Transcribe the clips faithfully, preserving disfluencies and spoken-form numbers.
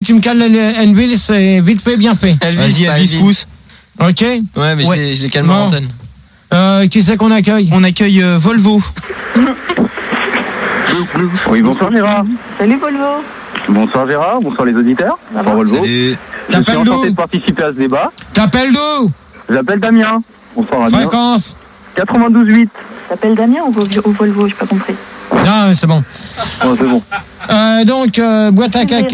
tu me cales Elvis, c'est vite fait, bien fait. Elvis, Elvis pousse. Ok. Ouais, mais ouais. je l'ai calmé en antenne. Euh, qui c'est qu'on accueille? On accueille euh, Volvo. Oui, bonsoir Gérard. Salut Volvo. Bonsoir Gérard, bonsoir les auditeurs. Bonsoir Volvo. Salut. Je suis enchanté de participer à ce débat. T'appelles d'où? J'appelle Damien. Bonsoir Damien. Fréquence quatre-vingt-douze virgule huit. T'appelles Damien ou Volvo? J'ai pas compris. Non, c'est bon. Oh, c'est bon. Euh, donc, euh, boîte à cac.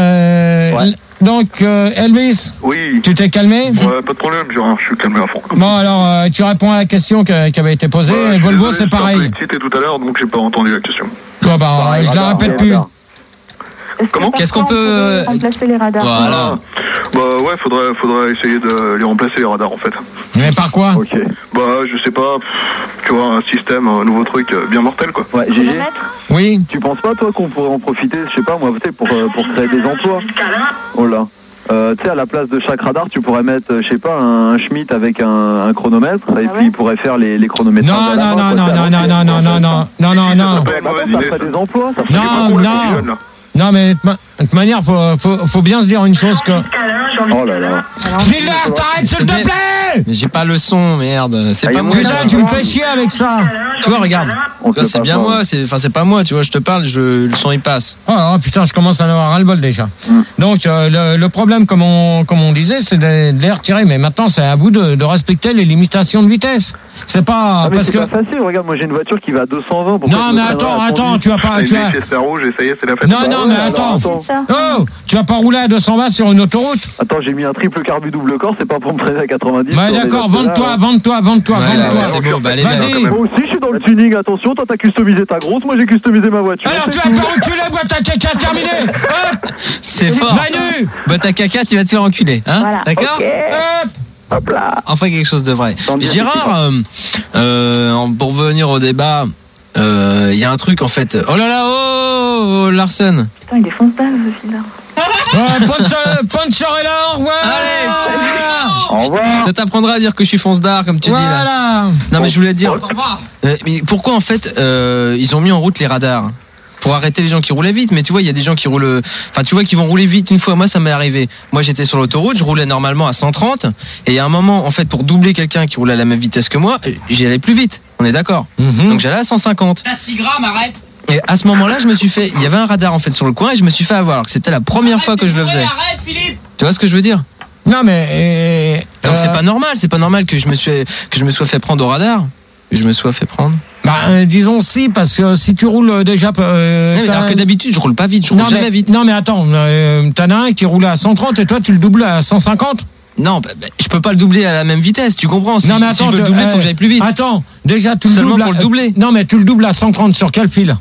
Euh, ouais. Donc, euh, Elvis. Oui. Tu t'es calmé? Ouais, pas de problème, Gérard, je suis calmé à fond. Bon, alors, euh, tu réponds à la question que, qui avait été posée. Ouais, Volvo, désolé, c'est pareil. J'étais excité tout à l'heure, donc j'ai pas entendu la question. Bon, bah, ouais, je radar, la répète plus. radar. Comment? Qu'est-ce qu'on peut remplacer les radars? Voilà. Bah ouais, faudrait, faudrait essayer de les remplacer les radars en fait. Mais par quoi? Ok. Bah je sais pas, pff, tu vois, un système, un nouveau truc euh, bien mortel quoi. Ouais, G G. Oui. Tu penses pas toi qu'on pourrait en profiter, je sais pas moi, peut-être pour, euh, pour créer des emplois? Oh là. Euh, tu sais, à la place de chaque radar, tu pourrais mettre, je sais pas, un Schmitt avec un, un chronomètre, et puis il pourrait faire les, les chronomètres. Non, non, non, non, non, non, non, non, non, non, non, non, non. Ça ferait des emplois, ça ferait Non, non. Non, mais de toute manière, faut, faut, faut bien se dire une chose que... Oh là là. Gilles, t'arrêtes, s'il te plaît! Mais j'ai pas le son, merde. C'est pas moi. Déjà, tu me fais chier avec ça. Tu vois, regarde. Tu vois, c'est bien moi. C'est, enfin, c'est pas moi. Tu vois, je te parle, je, le son il passe. Oh, oh putain, je commence à en avoir ras-le-bol déjà. Mm. Donc, euh, le, le problème, comme on, comme on disait, c'est de, de les retirer. Mais maintenant, c'est à vous de, de respecter les limitations de vitesse. C'est pas ah, mais parce c'est que. C'est pas facile. Regarde, moi j'ai une voiture qui va à deux cent vingt. Non, mais attends, attends, tu vas pas. Tu vas... rouge, essayez, c'est la fête. Non, non, mais attends. Oh, tu vas pas rouler à deux cent vingt sur une autoroute? Attends, j'ai mis un triple carbu double corps, c'est pas pour me traîner à quatre-vingt-dix. Ouais, d'accord, vende-toi, vende-toi, vende-toi, vende-toi. C'est bon, bah, allez, vas-y. Moi aussi, je suis dans le tuning, attention, toi t'as customisé ta grosse, moi j'ai customisé ma voiture. Alors tu vas te faire enculer, boîte à caca, terminé. Hop. C'est fort. Manu. Boîte à caca, tu vas te faire enculer, hein? Voilà. D'accord? Okay. Hop. Hop là. Enfin quelque chose de vrai. Gérard, euh, euh, pour revenir au débat, il euh, y a un truc en fait. Oh là là, oh, oh Larsen. Putain, il est fonce dalle ce film-là. Euh, Ponchorella, au revoir. Allez. Au revoir. Ça t'apprendra à dire que je suis fonce d'art comme tu voilà. dis là. Non mais je voulais te dire. Euh, mais pourquoi en fait euh, ils ont mis en route les radars? Pour arrêter les gens qui roulaient vite, mais tu vois, il y a des gens qui roulent, enfin, tu vois, qui vont rouler vite une fois. Moi, ça m'est arrivé. Moi, j'étais sur l'autoroute, je roulais normalement à cent trente, et il y a un moment, en fait, pour doubler quelqu'un qui roulait à la même vitesse que moi, j'y allais plus vite. On est d'accord. Mm-hmm. Donc, j'allais à cent cinquante. T'as six grammes, arrête. Et à ce moment-là, je me suis fait, il y avait un radar, en fait, sur le coin, et je me suis fait avoir. Alors que c'était la première arrête fois que je le faisais. Arrête, Philippe. Tu vois ce que je veux dire? Non, mais. Euh, Donc, euh, c'est pas normal, c'est pas normal que je me suis, que je me sois fait prendre au radar. Que je me sois fait prendre. Bah, euh, disons si, parce que si tu roules déjà. Euh, non, mais alors que d'habitude, je roule pas vite, je roule non, jamais mais, vite. Non, mais attends, euh, t'en as un qui roule à cent trente et toi, tu le doubles à cent cinquante? Non, bah, bah, je peux pas le doubler à la même vitesse, tu comprends? Si, non, mais je, attends, si je veux le doubler, il euh, faut que j'aille plus vite. Attends, déjà, tu le Seulement doubles. pour à, le doubler. Non, mais tu le doubles à cent trente sur quel fil?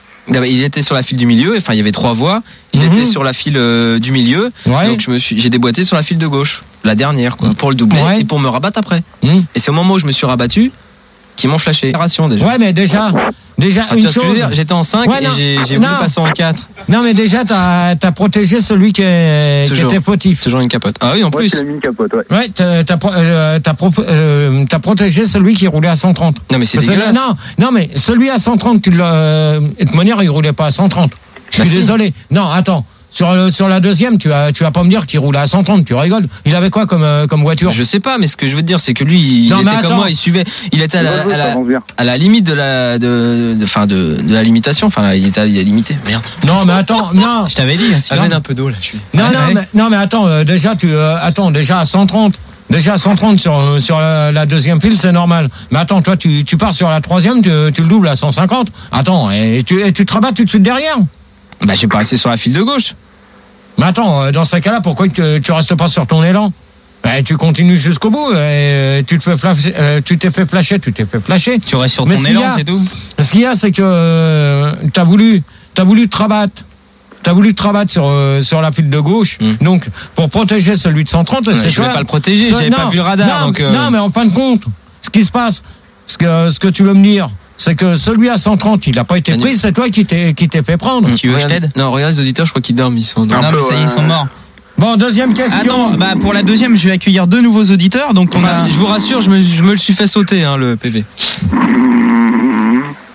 Il était sur la file du milieu, enfin il y avait trois voies. Il Mm-hmm. était sur la file euh, du milieu, ouais. donc je me suis, j'ai déboîté sur la file de gauche, la dernière, quoi, pour le doubler ouais. et pour me rabattre après. Mm. Et c'est au moment où je me suis rabattu qu'ils m'ont flashé. Déjà. Ouais, mais déjà, déjà ah, une tu vois chose. Ce que je veux dire, j'étais en cinq ouais, et non, j'ai, j'ai voulu non. passer en quatre. Non, mais déjà, t'as as protégé celui qui, est, qui était fautif. Toujours une capote. Ah oui, en ouais, plus. Tu l'as mis une capote, ouais. Ouais, t'as t'as euh, euh, protégé celui qui roulait à cent trente. Non, mais c'est Parce dégueulasse. Que, non, non, mais celui à cent trente, tu l'as. De toute manière, il roulait pas à cent trente. Je suis bah, désolé. Si. Non, attends. Sur, le, sur la deuxième, tu vas, tu vas pas me dire qu'il roulait à cent trente, tu rigoles. Il avait quoi comme, euh, comme voiture? Je sais pas, mais ce que je veux te dire, c'est que lui, il non, était comme moi, il suivait, il était à la, à la, à la limite de la, de, de, fin de, de la limitation, enfin, là, il était à, il a limité, merde. Non, mais attends, non. Je t'avais dit, amène un peu d'eau, là, je suis. Non, ouais, non, ouais. mais, non, mais attends, euh, déjà, tu, euh, attends, déjà à cent trente. Déjà à cent trente sur, euh, sur la, la deuxième file, c'est normal. Mais attends, toi, tu, tu pars sur la troisième, tu, tu le doubles à cent cinquante. Attends, et tu, et tu te rabats tout de suite derrière. Bah, j'ai pas resté sur la file de gauche. Mais attends, dans ces cas-là, pourquoi tu, tu restes pas sur ton élan? Bah, tu continues jusqu'au bout, et tu te fais flasher, euh, tu t'es fait flasher, tu t'es fait flasher. Tu restes sur Mais ton élan, c'est tout. Ce qu'il y a, c'est que euh, t'as voulu, t'as voulu te rabattre. T'as voulu te rabattre sur, euh, sur la file de gauche. Mmh. Donc, pour protéger celui de cent trente, ouais, c'est je voulais pas le protéger, ce, j'avais non, pas vu le radar. Non, donc euh... non, mais en fin de compte, ce qui se passe, ce que, ce que tu veux me dire, c'est que celui à cent trente, il n'a pas été pris, c'est toi qui t'es, qui t'es fait prendre. Mmh. Tu veux que je t'aide? Non, regarde les auditeurs, je crois qu'ils dorment, ils sont Non, mais ça y est, ils sont morts. Bon, deuxième question. Attends, bah pour la deuxième, je vais accueillir deux nouveaux auditeurs. Donc on enfin, a... Je vous rassure, je me, je me le suis fait sauter, hein, le P V.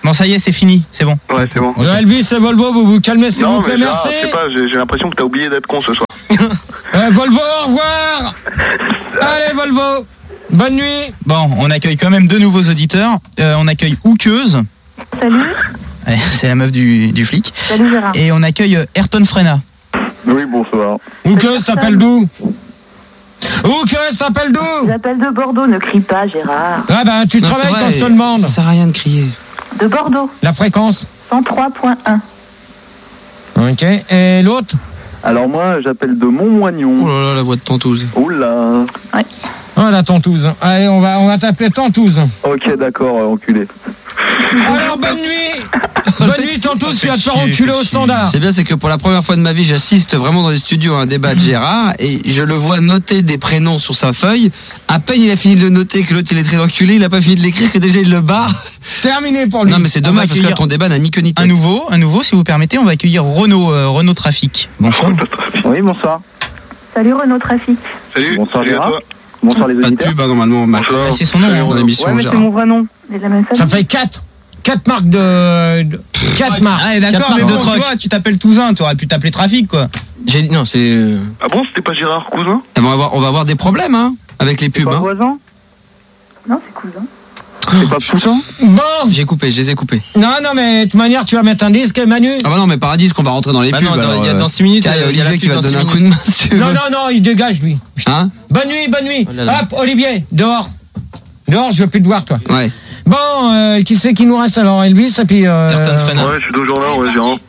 Bon, ça y est, c'est fini, c'est bon. Ouais, c'est bon. Le Elvis et Volvo, vous vous calmez s'il Non, vous plaît, mais Gérard, merci. je sais pas, j'ai j'ai l'impression que t'as oublié d'être con ce soir. Euh, Volvo, au revoir. Allez, Volvo. Bonne nuit. Bon, on accueille quand même deux nouveaux auditeurs. Euh, on accueille Houqueuse. Salut. Ouais, c'est la meuf du, du flic. Salut Gérard. Et on accueille euh, Ayrton Frena. Oui, bonsoir. Oukeuse, t'appelles d'où? Oukeuse, t'appelles d'où? J'appelle de Bordeaux, ne crie pas Gérard. Ah bah, tu Non, c'est travailles vrai, quand je te demande. Ça sert à rien de crier. De Bordeaux, La fréquence. cent trois point un. Ok. Et l'autre? Alors moi, j'appelle de Montmoignon. Oh là là, la voix de Tantouze. Oula. Oh la Tantouze. Allez, on va, on va t'appeler Tantouze. Ok, d'accord, euh, enculé. Alors, bonne nuit. Bonne nuit, Tantouze, tu vas te faire enculer au standard. C'est bien, c'est que pour la première fois de ma vie, j'assiste vraiment dans les studios à un débat de Gérard et je le vois noter des prénoms sur sa feuille. À peine il a fini de le noter que l'autre il est très enculé, il a pas fini de l'écrire que déjà il le barre. Terminé pour lui. Non mais c'est On dommage va parce que accueillir ton débat n'a ni queue ni tête. Un nouveau, un nouveau, si vous permettez, on va accueillir Renault, euh, Renault Trafic. Bonsoir. Oui, bonsoir. Salut Renault Trafic. Salut, Bonsoir, salut à Gérard. toi. Bonsoir les Pas de auditeurs. pub hein, normalement, Mac. Bonsoir. Ah, c'est son nom, Dans hein. l'émission Ouais, mais c'est Gérard. mon vrai nom. Mais de la même famille. Ça fait quatre. Quatre marques de. de- Quatre marques. Ah, d'accord, Quatre mais marques bon, de tu trucs. vois, tu t'appelles Touzin, t'aurais pu t'appeler Trafic, quoi. J'ai dit non, c'est. euh, Ah bon, c'était pas Gérard Cousin? On va avoir, on va avoir des problèmes hein avec les C'est pubs. pas Hein. voisin? Non, c'est cousin. C'est pas Poussin? Bon. J'ai coupé, je les ai coupés. Non, non, mais de toute manière, tu vas mettre un disque, Manu. Ah bah non, mais Paradis qu'on va rentrer dans les Bah pubs. non, attends, alors, il y a euh, dans six minutes, tiens, il y a il y a la Olivier qui pub va te dans donner un six coup de main si tu veux. Non, non, non, il dégage, lui. Hein? Bonne nuit, bonne nuit. Oh là là. Hop, Olivier, dehors. Dehors, je veux plus te voir, toi. Ouais. Bon, euh, qui c'est qui nous reste alors? Elvis, et puis. Euh, Ayrton Frena. Ouais, je suis toujours là, ouais, Gérard.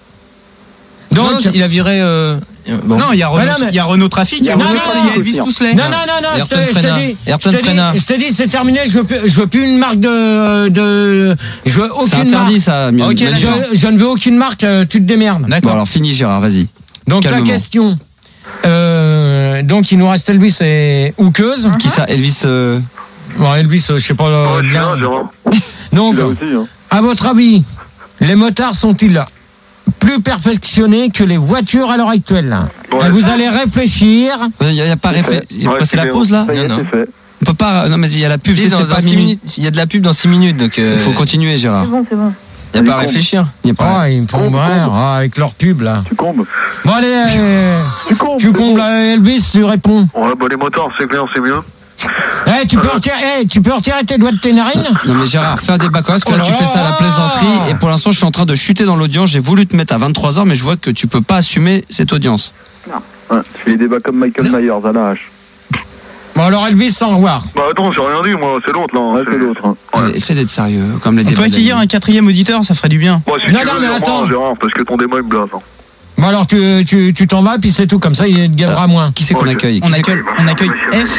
Donc, Non, il a viré. euh, Bon. Non, il y a Renault, Ouais, non, mais- il y a Renault Trafic, il y a Non, Renault non, Trafic, non, il y a Elvis non. Touslet. Non, non, non, non, je Ayrton te je te Frena. dis, je Ayrton te dis, Frena. je te dis, c'est terminé, je veux, plus- je veux plus une marque de, de, je veux C'est aucune interdit marque. ça, Mian. Ok, Mian. d'accord. Je, je ne veux aucune marque, euh, tu te démerdes. Bon D'accord. alors fini Gérard, vas-y. Donc Calmement. la question, euh, donc il nous reste Elvis et Houqueuse. Qui ça? Elvis euh, Bon, Elvis, euh, je sais pas euh, Ouais, je suis là, bien. Gérard. Donc, Là aussi, hein. à votre avis, les motards sont-ils plus perfectionnés que les voitures à l'heure actuelle? Ouais. Et vous allez réfléchir. Il n'y a, y a pas C'est réfé... fait. y a Ouais, pas- C'est la c'est pause là? Ça y est, Non, non. c'est fait. On peut pas. Non mais il y a la pub, Si, c'est dans, c'est dans pas six minuit. minutes, il y a de la pub dans six minutes, donc euh, Il faut continuer C'est Gérard. bon, c'est bon. il n'y a pas à Oui, réfléchir. Il y a pas. Ah, ils me font Comble, brère, comble. ah, avec leur pub là. Tu combes. Bon allez, euh, Tu combes. tu c'est combles bon. euh, Elvis, tu réponds. Ouais, bah les motards, c'est clair, c'est mieux. Eh, tu peux retirer, eh, tu peux retirer tes doigts de tes narines? Non mais Gérard, fais un débat correct, parce que Oh là tu là fais ça à la là. plaisanterie et pour l'instant je suis en train de chuter dans l'audience. J'ai voulu te mettre à vingt-trois heures mais je vois que tu peux pas assumer cette audience. Ouais, je fais les débats comme Michael Myers à la hache. Bon alors Elvis, sans revoir. Bah attends, j'ai rien dit, moi, c'est l'autre là. Ouais, c'est l'autre. hein. Euh, Essaie d'être sérieux, comme les On débats. peut accueillir d'Ali. un quatrième auditeur, ça ferait du bien. Bon, si Non, tu non, veux, mais je attends. reprends, Gérard, parce que ton débat il me blase. hein. Bon alors tu tu tu t'en vas puis c'est tout, comme ça il te gagnera moins. Qui c'est qu'on Ok. accueille On Qui c'est accueille, on accueille F,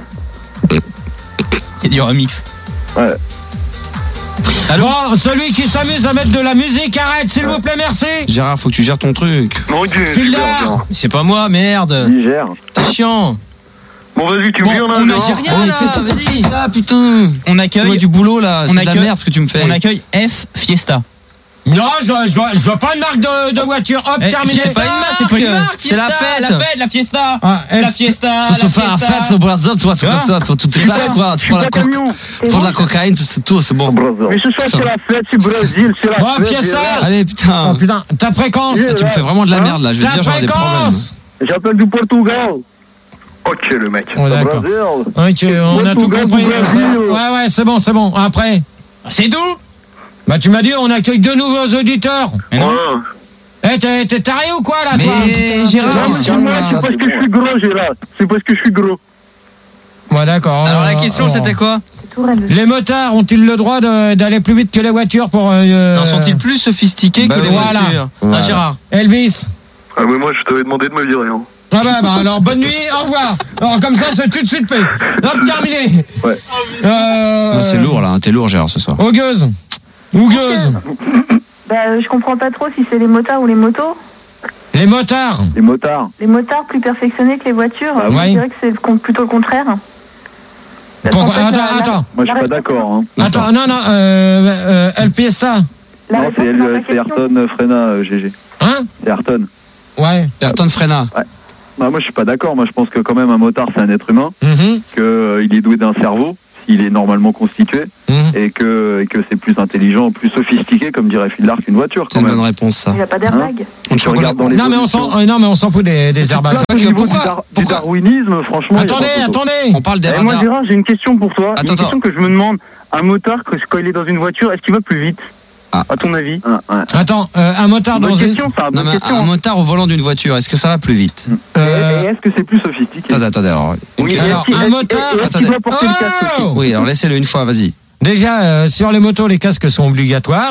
il y a du remix. Bon, celui qui s'amuse à mettre de la musique, arrête s'il vous plaît, merci. Gérard, faut que tu gères ton truc. Non, ok, File super, d'art. Gérard. C'est pas moi, merde. Niger. T'es chiant. Bon, vas-y, tu Bon, me viens là, on a- Gérard. j'ai rien. Oh, là, fais- vas-y. Ah putain. On Tu vois accueille, du boulot là, on c'est de la accueille- merde ce que tu me fais. on accueille F Fiesta. Non, je vois, je vois, je vois pas une marque de, de voiture. Hop, Eh, terminé. c'est pas une marque, c'est pas une marque, c'est la Fiesta, fête. La fête, la Fiesta. Ah, La F- Fiesta, Tu la se faire la Fiesta. fête, ce brazil, toi, tu Tu vois vois ça, tu tu te Je claques, suis quoi, tu prends la coca- tu prends de la cocaïne, c'est tout, c'est bon. Mais ce soir, c'est la fête, c'est Brésil, c'est la Bon, Fiesta. Allez Oh putain, putain, ta fréquence. tu me fais vraiment de la merde là, je vais te Ta dire j'aurai des problèmes. fréquence. J'appelle du Portugal. Ok, le mec. Oh, d'accord. Brésil. Ok, on a tout Portugal, compris. Brésil. Ouais, ouais, c'est bon, c'est bon. Après. C'est tout. Bah, tu m'as dit, on accueille deux nouveaux auditeurs. Mais non. Ouais. Eh, t'es t'es taré ou quoi, là, toi? Mais Gérard, Putain, question, Ouais, là. c'est parce que je suis gros, Gérard. C'est parce que je suis gros. Ouais, d'accord. Alors la Euh, question oh. c'était quoi? C'est tout Rennes. Les motards ont-ils le droit de- d'aller plus vite que les voitures pour. euh, Non, sont-ils plus sophistiqués bah que les voilà. voitures? Voilà. Ah, Gérard. Elvis? Ah, mais moi, je t'avais demandé de me virer. Hein. Ah bah, bah alors bonne nuit, au revoir. Alors comme ça c'est tout de suite fait. Hop, terminé. Ouais. Euh, Non, c'est lourd là, t'es lourd Gérard ce soir. Hougueuse. Hougueuse. Bah, euh, je comprends pas trop si c'est les motards ou les motos. Les motards. Les motards. Les motards plus perfectionnés que les voitures. Ah je oui. dirais que c'est le con- plutôt le contraire. Parce Pourquoi- qu'en fait, attends, la- la- attends. Moi, je suis la pas réponse- d'accord. Hein. Attends, non, non, euh, euh, El Fiesta. La Non, réponse c'est dans ta elle, c'est question. Ayrton Frena, euh, G G. Hein? C'est Ayrton. Ouais. Ayrton Frena. Bah, moi, je suis pas d'accord. Moi, je pense que quand même, un motard, c'est un être humain, Mhm. qu'il est doué d'un cerveau. s'il est normalement constitué Mmh. et que, et que c'est plus intelligent, plus sophistiqué, comme dirait Phil qu'une voiture C'est quand une bonne même. réponse, ça. Il n'y a pas d'airbag. On Tu regardes dans les Non mais on s'en, euh, non mais on s'en fout des, des airbags. Là, au que niveau pourquoi- du, dar- du pourquoi- darwinisme, franchement. il y a Attendez, pas photo. attendez. On parle des Eh, moi, radars. Gérard, j'ai une question pour toi. Attends, une question que je me demande. Un motard, que- quand il est dans une voiture, est-ce qu'il va plus vite Ah. À ton avis Ah, ouais. Attends, euh, un motard dans Bonne une. question, ça. Non, Bonne mais question. un motard au volant d'une voiture, est-ce que ça va plus vite? Euh, Et, et est-ce que c'est plus sophistiqué? Attendez, attendez, alors. une Oui, question. alors, est-ce qu'il- un est-ce- motard- est-ce qu'il attendez. doit porter le casque aussi Oh Oui, alors laissez-le une fois, vas-y. Déjà, euh, sur les motos, les casques sont obligatoires.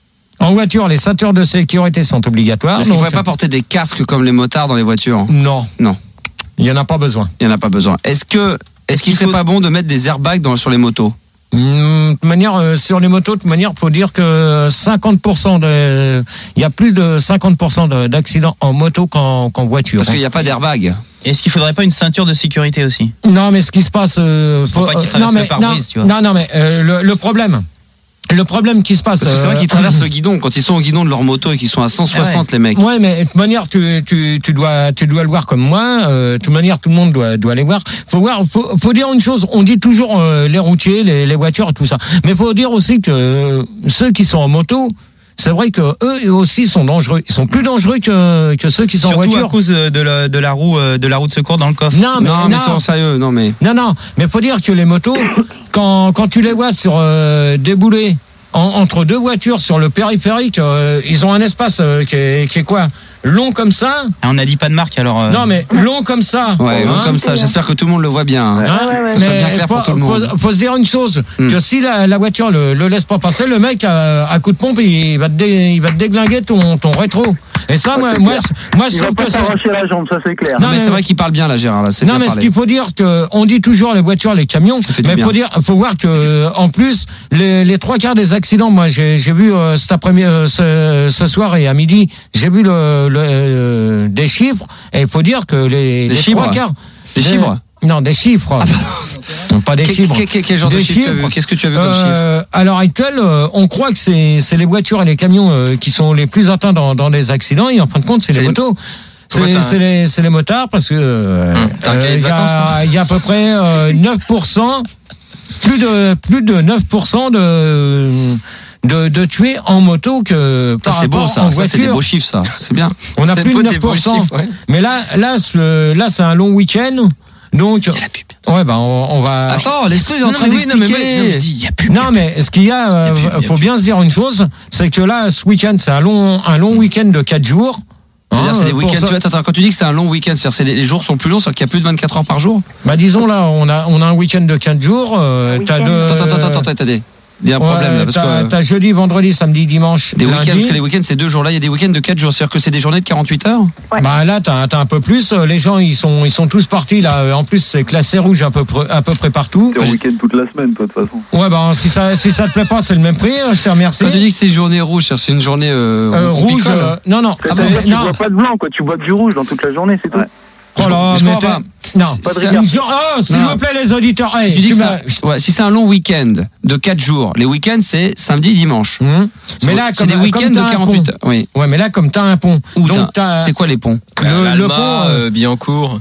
En voiture, les ceintures de sécurité sont obligatoires. Est-ce qu'il ne donc- faudrait pas porter des casques comme les motards dans les voitures? Non. Non. Il n'y en a pas besoin. Il n'y en a pas besoin. Est-ce que, est-ce qu'il Il serait faut- pas bon de mettre des airbags dans, sur les motos? Hum, De manière, euh, sur les motos, de manière, faut dire que cinquante pour cent de, il y a plus de cinquante pour cent de- d'accidents en moto qu'en qu'en voiture. Parce qu'il n'y a pas d'airbag. Est-ce qu'il faudrait pas une ceinture de sécurité aussi? Non, mais ce qui se passe, euh, Faut pas qu'il euh, traverse non, mais, le pare-brise, non, tu vois. non, non, mais euh, le, le problème, le problème qui se passe. Parce que c'est vrai euh, qu'ils traversent le guidon. Quand ils sont au guidon de leur moto et qu'ils sont à cent soixante, les mecs. Ouais, mais de toute manière, tu, tu, tu dois, tu dois le voir comme moi. Euh, de toute manière, tout le monde doit, doit les voir. Faut voir, faut, faut dire une chose. On dit toujours euh, les routiers, les, les voitures, et tout ça. Mais faut dire aussi que euh, ceux qui sont en moto, c'est vrai que eux aussi sont dangereux. Ils sont plus dangereux que, que ceux qui sont Surtout en voiture. à cause de la, de la roue euh, de la roue de secours dans le coffre. Non, mais Non, mais non. c'est en sérieux. Non, mais. Non, non, mais faut dire que les motos, quand, quand tu les vois sur euh, débouler en, entre deux voitures sur le périphérique, euh, ils ont un espace euh, qui, est, qui est quoi, long comme ça. Ah, on n'a dit pas de marque alors. euh, Non, mais long comme ça. Ouais, Hein comme ça. J'espère que tout le monde le voit bien. hein. Hein, Ouais, ouais, ouais. Que ce soit bien mais clair faut, pour tout le monde. faut, faut se dire une chose, Hmm. que si la, la voiture le, le laisse pas passer, le mec à, à coup de pompe, il va te, dé, il va te déglinguer ton, ton rétro. Et ça, moi, moi, je- moi, je Il va trouve pas que c'est. s'arracher la jambe, ça c'est clair. Non, mais mais- c'est vrai qu'il parle bien, là, Gérard. Là, c'est Non, bien mais ce parlé. qu'il faut dire que on dit toujours les voitures, les camions, fait du mais bien. faut dire, faut voir que en plus les, les trois quarts des accidents, moi j'ai j'ai vu euh, cet après-midi, euh, ce, ce soir et à midi, j'ai vu le, le euh, des chiffres et il faut dire que les, Des les chiffres trois quarts Des chiffres non des chiffres, Non, pas des Quel- chiffres. quel- quel- quel genre de Des chiffre tu as vu chiffres. Qu'est-ce que tu as vu comme chiffre? Euh, à l'heure actuelle, euh, on croit que c'est c'est les voitures et les camions euh, qui sont les plus atteints dans, dans des accidents et en fin de compte c'est C'est les les- motos. Pourquoi C'est t'as un- c'est les, c'est les motards parce que euh, Hum, t'as un cahier de il y, vacances, a- il y a à peu près euh, neuf pour cent, plus de plus de neuf pour cent de de, de tués en moto que Ça, par c'est beau, rapport ça. en Ça, c'est des voiture. beaux chiffres, ça. C'est bien. On a C'est plus de beau, des neuf pour cent. beaux chiffres, ouais. Mais là là ce- là c'est un long week-end. Donc ouais ben on, on va Attends, laisse-le, il est en Non, train mais oui, non, mais d'expliquer. moi, je dis, Il y a plus. Non, mais ce qu'il y a, euh, plus, y a faut plus. bien se dire une chose, c'est que là, ce week-end, c'est un long, un long week-end de quatre jours. C'est-à-dire, Hein, c'est des pour week-ends. ça- Tu vois, attends, quand tu dis que c'est un long week-end, c'est-à-dire c'est des- les jours sont plus longs, c'est-à-dire qu'il y a plus de vingt-quatre heures par jour. Bah, disons là, on a, on a un week-end de quatre jours. Euh, Un t'as week-end. deux. Attends, attends, attends, attends, attendez. Il y a un problème là, parce t'as, que t'as jeudi, vendredi, samedi, dimanche. des week-ends, lundi. parce que les week-ends c'est deux jours. Là, il y a des week-ends de quatre jours, c'est-à-dire que c'est des journées de quarante-huit heures. Bah là, t'as, t'as un peu plus. Les gens, ils sont, ils sont tous partis là. En plus, c'est classé rouge à peu près, à peu près partout. T'es en week-end toute la semaine, toi, de toute façon. Ouais, bah si ça, si ça te plaît pas, c'est le même prix. Je te remercie. Quand tu dis que c'est une journée rouge, c'est-à-dire c'est une journée euh, Euh, on rouge. picole. euh, non, non. Ah c'est- bah, tu non. bois pas de blanc, quoi. Tu bois que du rouge dans toute la journée, c'est tout. Ouais. Oh là, Mais je mais comprends t'es- non, Pas de c'est- rigueur. Oh, s'il Non. vous plaît, les auditeurs. Hey, Si tu dis tu que m'as- ça- ouais, si c'est un long week-end de quatre jours, les week-ends c'est samedi, dimanche. Hum. Mais là, c'est comme, des week-ends comme de t'as un quarante-huit pont. heures. Oui. Ouais, mais là, comme t'as un pont. Où donc t'as- t'as C'est quoi les ponts? le, le L'Alma, pont, euh, euh, Billancourt.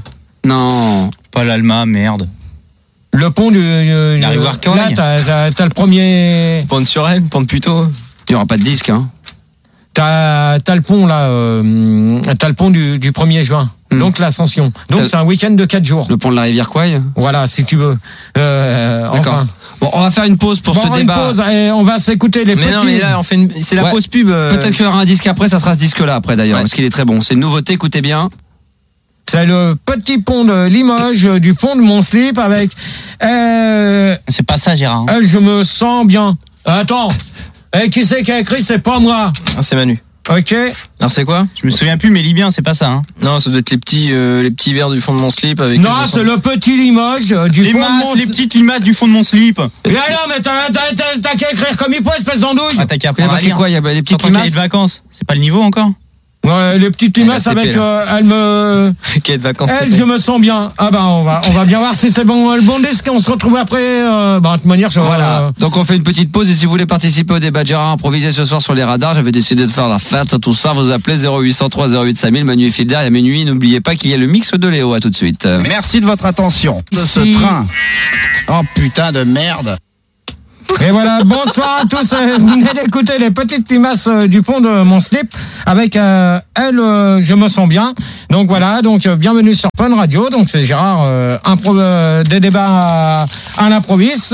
Non. Pas l'Alma, merde. le pont du. du- La du- rivière Corogne. Là, t'as, t'as, t'as le premier. Pont-de-Suresnes, Pont-de-Puteaux. Il n'y aura pas de disque, hein. T'as, t'as le pont là. Euh, t'as le pont du, du premier juin. Hmm. Donc l'ascension. Donc T'as- c'est un week-end de quatre jours. Le pont de la rivière Quaille. Voilà, si tu veux. Euh, D'accord. enfin. Bon, on va faire une pause pour Bon, ce une débat. pause et on va s'écouter les Mais petits. non, mais là, on fait une... c'est la Ouais. pause pub. euh, Peut-être qu'il y aura un disque après, ça sera ce disque-là après d'ailleurs, Ouais. parce qu'il est très bon. C'est une nouveauté, écoutez bien. C'est le petit pont de Limoges, euh, du fond de mon slip avec. Euh, C'est pas ça, Gérard. hein. euh, je me sens bien. Attends. Eh, qui c'est qui a écrit? C'est pas moi. Ah, c'est Manu. Ok. Alors, c'est quoi? Je me souviens plus, mais lis bien, c'est pas ça. Hein. Non, ça doit être les petits, euh, les petits verres du fond de mon slip avec. Non, les c'est le petit Limoges euh, du Les fond de masses, mon les slip. petites limaces du fond de mon slip. Mais alors, mais t'as, t'as, t'as, t'as qu'à écrire comme il faut, espèce d'andouille. Ah, t'as qu'à Il y a apprendre à marqué lire. quoi? Il y a les petites Sur ton cahier de limaces. vacances. C'est pas le niveau encore? Ouais, les petites limaces Elle a avec, C P, euh, elle me, Qui est de vacances. elle, C P. je me sens bien. Ah bah, on va, on va bien voir si c'est bon, le bon disque. On se retrouve après, euh, bah, de toute manière, je Voilà. euh, Donc on fait une petite pause et si vous voulez participer au débat de Gérard improvisé ce soir sur les radars, j'avais décidé de faire la fête, tout ça, vous appelez zéro huit cent trois zéro huit cinq mille, Manu et Filder, et à minuit, n'oubliez pas qu'il y a le mix de Léo, à tout de suite. Merci de votre attention. De ce Si. train. Oh putain de merde. Et voilà, bonsoir à tous. Euh, Vous venez d'écouter les petites limaces euh, du fond de mon slip avec euh, elle, euh, je me sens bien. Donc voilà, donc euh, bienvenue sur Fun Radio. Donc c'est Gérard, euh, impro- euh, des débats à, à l'improviste.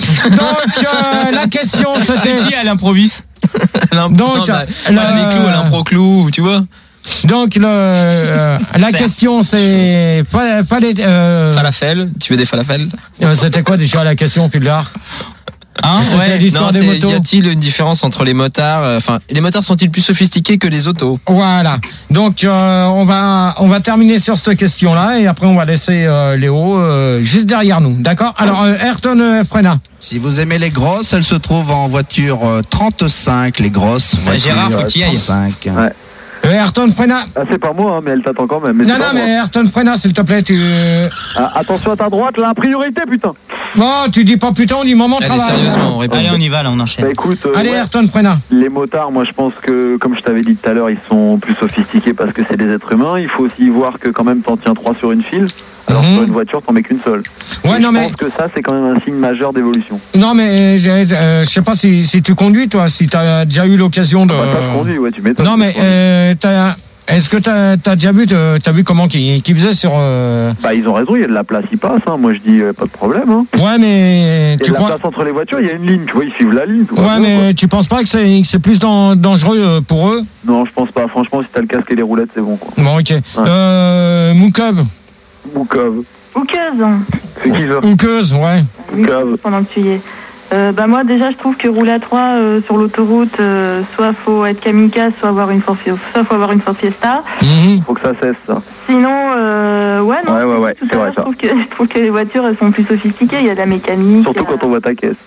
Donc euh, la question C'est c'était. qui à l'improvise? Donc, non, bah, la- pas des clous à l'impro-clou, tu vois. Donc le, euh, la Certes. question c'est fa- fallait. Euh, Falafel, tu veux des falafels? euh, c'était quoi déjà la question, Fildar? Hein, C'était ouais. l'histoire Non, des c'est, motos. y a-t-il une différence entre les motards, euh, enfin, les motards sont-ils plus sophistiqués que les autos? Voilà. Donc euh, on va on va terminer sur cette question-là et après on va laisser euh, Léo euh, juste derrière nous. D'accord? Alors euh, Ayrton euh, Frena. Si vous aimez les grosses, elles se trouvent en voiture euh, trente-cinq, les grosses voitures. Gérard, faut que t'y ailles. trente-cinq. Ouais. Euh, Ayrton Frena. Ah, c'est pas moi, hein, mais elle t'attend quand même. Mais Non c'est non pas mais moi. Ayrton Frena, s'il te plaît, tu Ah, attention à ta droite, là, priorité, putain. bon, tu dis pas putain, on dit moment de Allez, travail. sérieusement, on répond. Allez, on y va, là, on enchaîne. Bah écoute, euh, Allez ouais, Ayrton Frena. les motards, moi je pense que, comme je t'avais dit tout à l'heure, ils sont plus sophistiqués parce que c'est des êtres humains. Il faut aussi voir que quand même t'en tiens trois sur une file. Alors Mhm. sur une voiture, t'en mets qu'une seule. Ouais Et non je mais pense que ça, c'est quand même un signe majeur d'évolution. non mais j'ai- euh, je sais pas si si tu conduis toi, si t'as déjà eu l'occasion de. Bah, t'as conduit, ouais, tu m'étonnes. Non mais euh, t'as est-ce que t'as as déjà vu euh, t'as vu comment qu'ils qu'ils faisaient sur euh... Bah ils ont raison, il y a de la place, ils passent. Hein. Moi je dis euh, pas de problème. Hein. Ouais mais Il y tu a de la crois place entre les voitures, il y a une ligne, tu vois, ils suivent la ligne. Tout va ouais bien, mais tu penses pas que c'est que c'est plus dan- dangereux euh, pour eux? quoi. Non, je pense pas. Franchement, si t'as le casque et les roulettes, c'est bon. Quoi. Bon ok. Euh, Moukov. Moukov. Bouqueuse. C'est qui ça? Moukeuse, ouais. Oui, Bouqueuse. pendant que tu y es. Euh, bah moi déjà je trouve que rouler à trois euh, sur l'autoroute, euh, soit faut être kamikaze, soit avoir une Ford, soit faut avoir une Ford Fiesta. Mhm. Faut que ça cesse, ça. Sinon, euh, ouais non. Ouais, ouais, ouais, tout c'est à vrai, l'heure, ça. je trouve que je trouve que les voitures elles sont plus sophistiquées. Il y a de la mécanique. Surtout il y a- quand on voit ta caisse.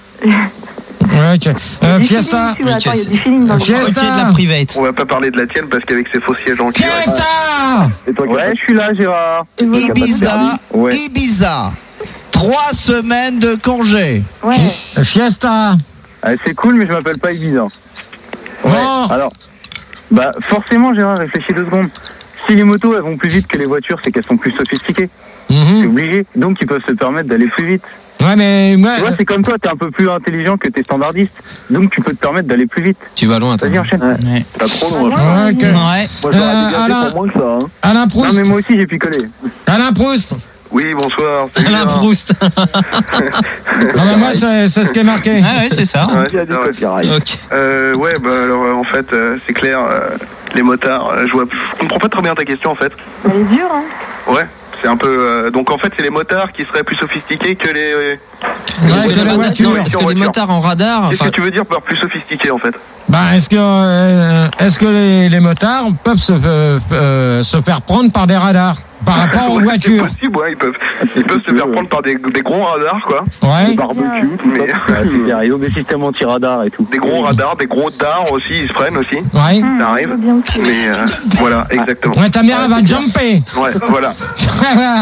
Ouais, ok. il y a Euh, du Fiesta. feeling, tu vois, Ok, attends, il y a c'est- du feeling dans le Fiesta. Ok, de la private. On va pas parler de la tienne parce qu'avec ses faux sièges en cuir. Fiesta. Et toi, Ouais, je suis là, Gérard. Et voilà. Ibiza, Ouais. Ibiza. Trois semaines de congé. Ouais. Fiesta. Ah, c'est cool, mais je m'appelle pas Ibiza. Bon. Alors, bah forcément, Gérard, réfléchis deux secondes. Si les motos elles vont plus vite que les voitures, c'est qu'elles sont plus sophistiquées. C'est Mhm. obligé. Donc ils peuvent se permettre d'aller plus vite. Ouais mais moi. Tu vois, c'est comme toi, t'es un peu plus intelligent que tes standardistes. Donc tu peux te permettre d'aller plus vite. Tu vas loin, toi. Vas-y, enchaîne. Ouais. Ouais. T'as trop loin. Ouais, ok. Ouais. Moi, j'aurais Euh, dégagé Alain. pour moins que ça. Hein. Alain Non, Proust. mais moi aussi, j'ai picolé. Alain Proust. Oui, bonsoir. salut, Alain Gérard. Proust. Ah bah moi c'est c'est ce qui est marqué. Ah ouais, c'est ça. Ouais, Il y a du ah ouais. copyright. Ok. Euh, ouais, bah alors euh, en fait, euh, c'est clair, euh, les motards, euh, je vois, je comprends pas très bien ta question en fait. Elle est dure, hein. Ouais, c'est un peu. euh, donc en fait, c'est les motards qui seraient plus sophistiqués que les. Ouais, Est-ce que que les les motards- voitures. non, est-ce que les Voiture. motards en radar, Qu'est-ce enfin, que tu veux dire par plus sophistiqués en fait? Bah, est-ce que, euh, est-ce que les, les motards peuvent se, euh, euh, se faire prendre par des radars par rapport aux Ouais, voitures? C'est possible, ouais, ils peuvent, ils peuvent se faire prendre par des, des gros radars quoi. Ouais. Barbecue, tout Mais ça. Il y a des systèmes anti-radar et tout. des gros radars, des gros dards aussi, ils se prennent aussi. Ouais. Hum, Ça arrive. je veux bien aussi. Mais euh, voilà, exactement. Ouais, ta mère, elle va jumper. Ouais, voilà. Voilà.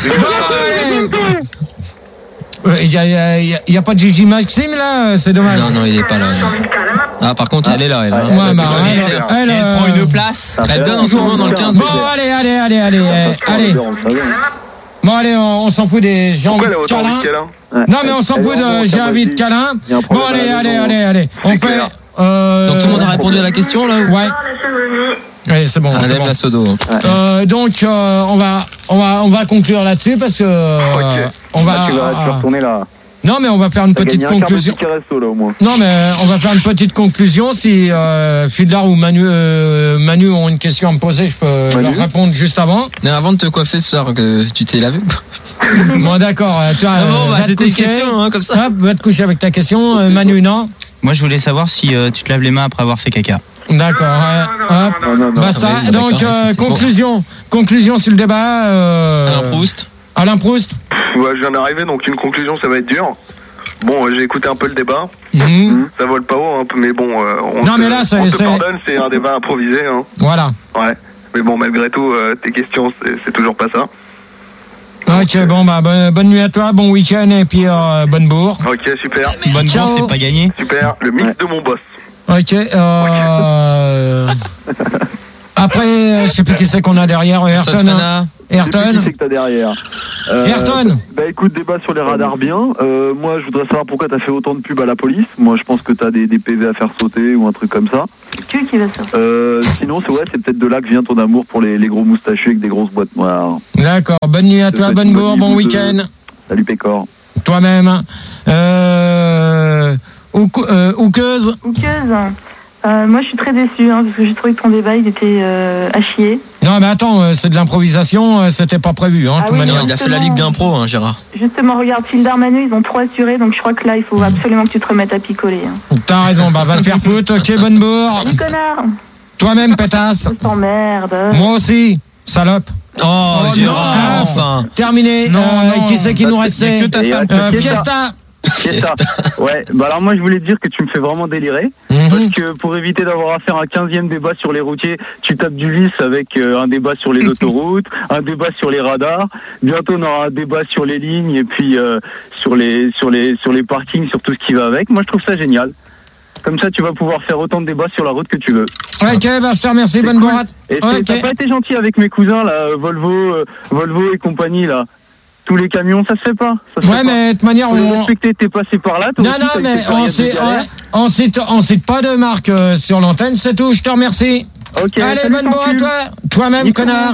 Il y a, y a- y a- y a pas de Gigi Maxime là, c'est dommage. non, non, il est pas là. Ah, par contre, elle est là, elle. hein. Ouais, bah, Plutôt elle, mystère. elle, Elle euh, prend une place. Elle donne en ce moment dans le quinze. Bon, allez, allez, allez, allez, euh, allez. Bon, allez, on, on s'en fout des gens Pourquoi de elle a autant câlin. envie de câlin? Non, mais on s'en fout de j'ai envie de câlin. Il y a un Bon, problème allez, à la allez, maison. allez, allez. On C'est fait. clair. Euh, Donc tout le monde a répondu à la question là ou- Ouais. Ouais, c'est bon. Ah, c'est elle aime bon. la sodo. Euh, donc euh, on va on va on va conclure là-dessus parce que euh, Ok. on va Ah, tu vas, tu vas retourner là. non mais on va faire une T'as petite gagné un quart de conclusion. ticket resto, là, au moins. Non mais on va faire une petite conclusion si euh, Fildar ou Manu euh, Manu ont une question à me poser, je peux Manu leur répondre juste avant. Mais avant de te coiffer ce soir, que tu t'es lavé. Bon d'accord, euh, tu vois, Ah bon, euh, bah, va te c'était une coucher. question, hein, comme ça. Hop, va te coucher avec ta question. Euh, Manu non. Moi, je voulais savoir si euh, tu te laves les mains après avoir fait caca. D'accord. ouais, hop. Non, non, non. Basta. Ah, oui, Donc d'accord, euh, c'est- c'est bon. conclusion, conclusion sur le débat. Euh, Alain Proust. Alain Proust. Ouais, je viens d'arriver, donc une conclusion, ça va être dur. Bon, euh, j'ai écouté un peu le débat. Mmh. Ça vole pas haut, hein, mais bon, euh, on, Non, te, mais là, c'est- on te c'est- pardonne, c'est un débat improvisé. Hein. Voilà. Ouais. Mais bon, malgré tout, euh, tes questions, c'est, c'est toujours pas ça. Ok, bon, bah, bonne, bonne nuit à toi, bon week-end et puis euh, bonne bourre. Ok, super. Bonne Ciao. chance, c'est pas gagné. Super. Le mix de mon boss. Ok, euh... Après, euh, je sais plus qui c'est qu'on a derrière, Ayrton. hein. Ayrton, Ayrton. c'est que t'as derrière. Euh, Ayrton. Bah écoute, débat sur les radars bien. Euh, moi, je voudrais savoir pourquoi t'as fait autant de pubs à la police. Moi, je pense que t'as des, des P V à faire sauter ou un truc comme ça. Tu qui va sortir. Euh, sinon, c'est ouais, c'est peut-être de là que vient ton amour pour les, les gros moustachus avec des grosses boîtes noires. D'accord, bonne nuit à Je te toi, souhaite bonne une bourre, bonne bon nuit, week-end. Salut Pécor. Toi-même. Euh... Ouque- euh, Ouqueuse. Ouqueuse. Euh, moi, je suis très déçue hein, parce que j'ai trouvé que ton débat il était euh, à chier. Non, mais attends, euh, c'est de l'improvisation, euh, c'était pas prévu, hein, de Ah toute oui, manière. Non, il a fait la ligue d'impro, hein, Gérard. Justement, regarde, Fildar Manu, ils ont trop assuré, donc je crois que là, il faut absolument que tu te remettes à picoler. Hein. T'as raison, bah va te faire foutre, ok, bonne bourre. Salut connard. Toi-même, pétasse. On s'emmerde. Moi aussi, salope. Oh, Oh, Gérard, non. enfin. Terminé. Non, Euh, non, qui c'est qui bah, nous y a restait que ta femme. Euh, Fiesta. Fiesta. Fiesta. Ouais, bah alors moi je voulais te dire que tu me fais vraiment délirer. Mhm. Parce que pour éviter d'avoir à faire un quinzième débat sur les routiers, tu tapes du vice avec euh, un débat sur les autoroutes, un débat sur les radars. Bientôt on aura un débat sur les lignes et puis euh, sur les sur les sur les parkings, sur tout ce qui va avec. Moi je trouve ça génial. Comme ça tu vas pouvoir faire autant de débats sur la route que tu veux. Ok, bah je te remercie, C'est bonne cool. bourrade. Et t'es- t'as Ok. pas été gentil avec mes cousins là, euh, Volvo, euh, Volvo et compagnie là. Tous les camions, ça se fait pas. Ça se Ouais, fait mais de toute manière, pas. Faut le on. respecter, t'es passé par là. toi Non, aussi, non, t'as eu mais tes on périodes de cite, galère. on, on cite, on cite pas de marque euh, sur l'antenne, c'est tout, je te remercie. Ok, Allez, salut, bonne ton bourre à cul. toi. Toi-même, Nico. connard.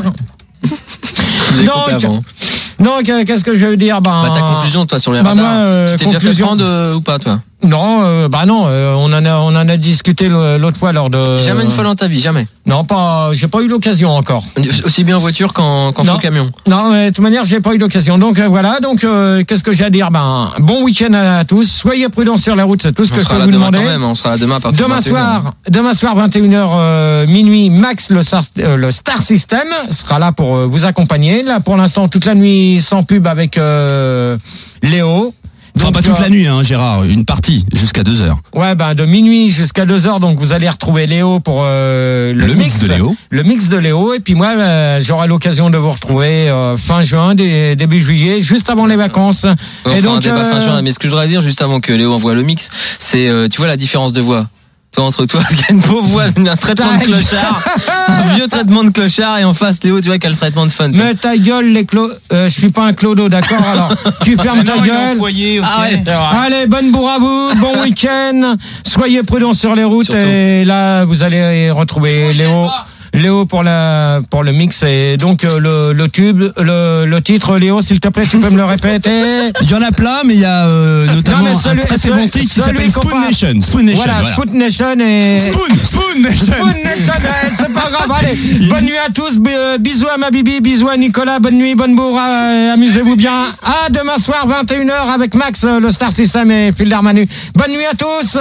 J'ai Donc, compris avant. Donc, euh, qu'est-ce que je veux dire? Ben, Bah, ta conclusion, toi, sur les bah, radars. moi, euh, tu t'es déjà fait conclusion. prendre euh, ou pas, toi? Non, euh, bah non, euh, on en a, on en a discuté le- l'autre fois lors de. Jamais une fois dans ta vie, jamais. Non, pas, j'ai pas eu l'occasion encore. Aussi bien en voiture qu'en qu'en Non. faux camion. Non, mais de toute manière, j'ai pas eu l'occasion. Donc euh, voilà. Donc, euh, qu'est-ce que j'ai à dire? Ben, bon week-end à tous. Soyez prudents sur la route, c'est tout ce On que je sera peux là vous demain demander. quand même. On sera là demain à partir Demain de vingt et une heures. soir, demain soir vingt et une heures euh, minuit, Max le Star, euh, le Star System sera là pour euh, vous accompagner. Là pour l'instant toute la nuit sans pub avec euh, Léo. Enfin, Donc, pas toute euh, la nuit, hein, Gérard. Une partie, jusqu'à deux heures. Ouais, ben de minuit jusqu'à deux heures, donc vous allez retrouver Léo pour euh, le, Le mix de Léo. Le mix de Léo. Et puis moi, euh, j'aurai l'occasion de vous retrouver euh, fin juin, dé- début juillet, juste avant les vacances. On et fera donc, un débat fin euh, juin. Mais ce que je voudrais dire juste avant que Léo envoie le mix, c'est, euh, tu vois la différence de voix. Toi, entre toi, qui a une pauvre voix, un traitement de clochard, un vieux traitement de clochard, et en face, Léo, tu vois, qui a le traitement de fun. Mais ta gueule, les clo... euh, je suis pas un clodo, d'accord? Alors, tu fermes ta gueule. Foyer, ok. Ah ouais, c'est vrai. Allez, bonne bourre à vous, bon week-end. Soyez prudents sur les routes. Surtout. Et là, vous allez retrouver Léo. Léo pour la pour le mix et donc euh, le, le tube, le, le titre. Léo, s'il te plaît, tu peux me le répéter? Il y en a plein, mais il y a euh, notamment Non, mais celui- un très très celui- bon titre qui celui s'appelle qu'on Spoon parle. Nation. Spoon Nation, Voilà, voilà. Spoon Nation et... Spoon, Spoon Nation. Spoon Nation, ouais, c'est pas grave, allez. Bonne nuit à tous, b- euh, bisous à ma bibi, bisous à Nicolas, bonne nuit, bonne bourre, euh, amusez-vous bien. À demain soir, vingt et une heures, avec Max, euh, le Star System et Phil Darmanu. Bonne nuit à tous.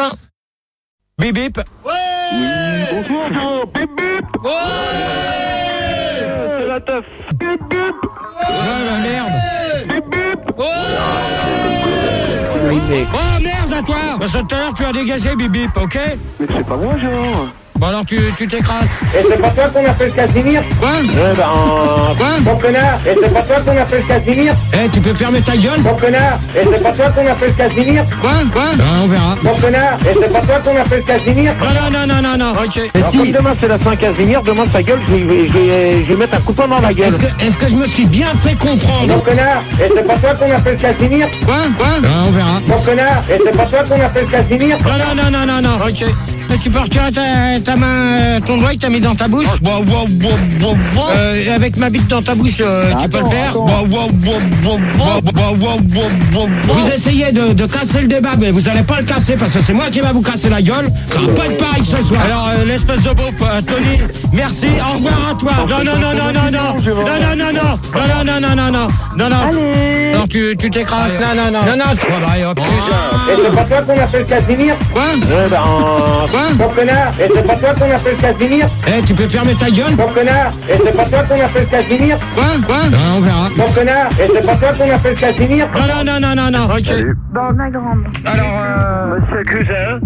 Bip bip. Bonjour, bip bip. C'est la teuf. Bip bip. Ouais, bah merde. Bip bip. Oh merde à toi. Bah, tout à l'heure tu as dégagé bip bip, ok? Mais c'est pas moi, genre. Bon alors tu tu t'écrases. Et c'est pas toi qu'on appelle Casimir? Quoi? Ouais, ben, Quoi? bon connard. Et c'est pas toi qu'on appelle Casimir? Eh, tu peux fermer ta gueule? Bon connard. Et c'est pas toi qu'on appelle Casimir? Quoi? Quoi? Ah, on verra. Bon connard. Et c'est pas toi qu'on appelle Casimir? Non, non, non, non, non, non. Ok. Alors, comme demain c'est la Saint-Casimir, demain sa gueule, je vais, je vais, je vais mettre un coup de poing dans la gueule. Est-ce que, est-ce que je me suis bien fait Bon comprendre? connard. Et c'est pas toi qu'on appelle Casimir? Quoi? Quoi? Ah, on verra. Bon connard. Et c'est pas toi qu'on appelle Casimir? Non, non, non, non, non, non. Ok. Et tu peux retirer ta, ta main, euh, ton doigt que t'as mis dans ta bouche? Wow, wow, wow, wow, wow. Euh, avec ma bite dans ta bouche, euh, tu peux le faire? Wow, wow, wow, wow, wow, wow, wow, wow, wow. Vous essayez de, de casser le débat, mais vous allez pas le casser parce que c'est moi qui va vous casser la gueule. Ça va pas être pareil ce soir. Alors, euh, l'espèce de beauf, euh, Tony, merci, au revoir à toi. Non, non, non, non, non, non, non, non, non, non, non, non, non, non, non, non, non. Allez. Non, tu, tu t'écrases. Non, non, non, non, non. Ouais, bah, allez, hop. Et c'est pas toi qu'on appelle Casimir? Quoi? Ouais, ben, Quoi? bon connard. Et c'est pas toi qu'on appelle Casimir? Eh, tu peux fermer ta gueule? Bon connard. Et c'est pas toi qu'on appelle Casimir? Quoi? Quoi? Ah, on verra. Bon connard. Et c'est pas toi qu'on appelle Casimir? Casimir. Non, non, non, non, non, non. Ok. Dans ma grande. Alors, euh, monsieur Cousin.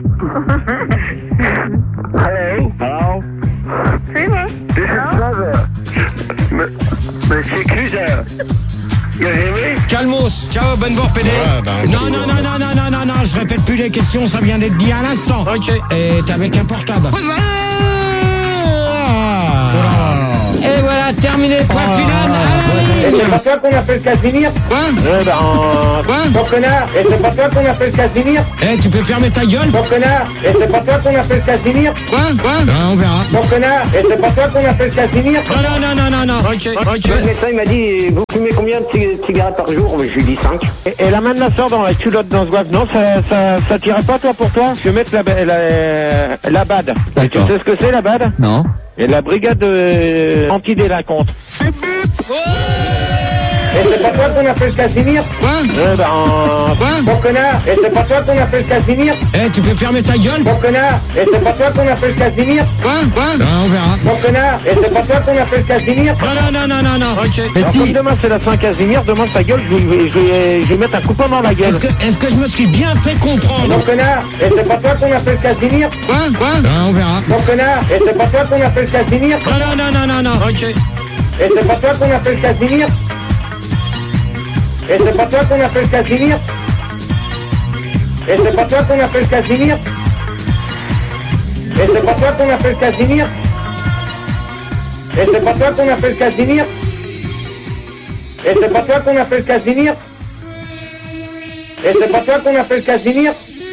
Hello. Hello. C'est moi. This is Trevor. M- Monsieur Cousin. You hear me? Calmos. Ciao, bonne bourre, P D. Ouais, bah, non, non, non, non, non, non, non, non, je répète plus les questions, ça vient d'être dit à l'instant. Ok. Et t'es avec un portable. Et voilà, terminé, point final. Et c'est pas toi qu'on appelle Casimir? Quoi? Eh ben, Quoi? bon connard. Et c'est pas toi qu'on appelle Casimir? Eh, tu peux fermer ta gueule? Bon connard. Et c'est pas toi qu'on appelle Casimir? Quoi? Quoi? Ah, on verra. Bon connard. Et c'est pas toi qu'on appelle Casimir? Non, non, non, non, non, non. Ok, ok. Le médecin il m'a dit, vous fumez combien de cig- cigarettes par jour? Je lui ai dit cinq. Et, et la main de la soeur dans la culotte dans ce goave, non, ça, ça, ça tirait pas toi pour toi? Je vais mettre la, la, la B A D. Et tu sais ce que c'est la B A D? Non. Et la brigade euh, antidélinquante. Et c'est pas toi qu'on appelle Casimir? Quoi? Eh ben, Quoi? bon connard. Et c'est pas toi qu'on appelle Casimir? Eh, tu peux fermer ta gueule? Bon connard. Et c'est pas toi qu'on appelle Casimir? Quoi? Quoi? Ah, on verra. Bon connard. Et c'est pas toi qu'on appelle Casimir? Non, non, non, non, non, non. Ok. Alors, comme demain c'est la Saint-Casimir, demain sa gueule, je vais, je vais, je vais mettre un coupon dans la gueule. Est-ce que, est-ce que je me suis bien fait comprendre? Bon connard. Et c'est pas toi qu'on appelle Casimir? Quoi? Quoi? Ah, on verra. Bon connard. Et c'est pas toi qu'on appelle Casimir? Non, non, non, non, non, non. Ok. Et c'est pas toi qu'on appelle Casimir? Et c'est pas toi qu'on appelle Casimir? Et c'est pas toi qu'on appelle Casimir? Et c'est pas toi qu'on appelle Casimir? Et c'est pas toi qu'on appelle Casimir? Et c'est pas toi qu'on appelle Casimir? Et c'est pas toi qu'on appelle Casimir?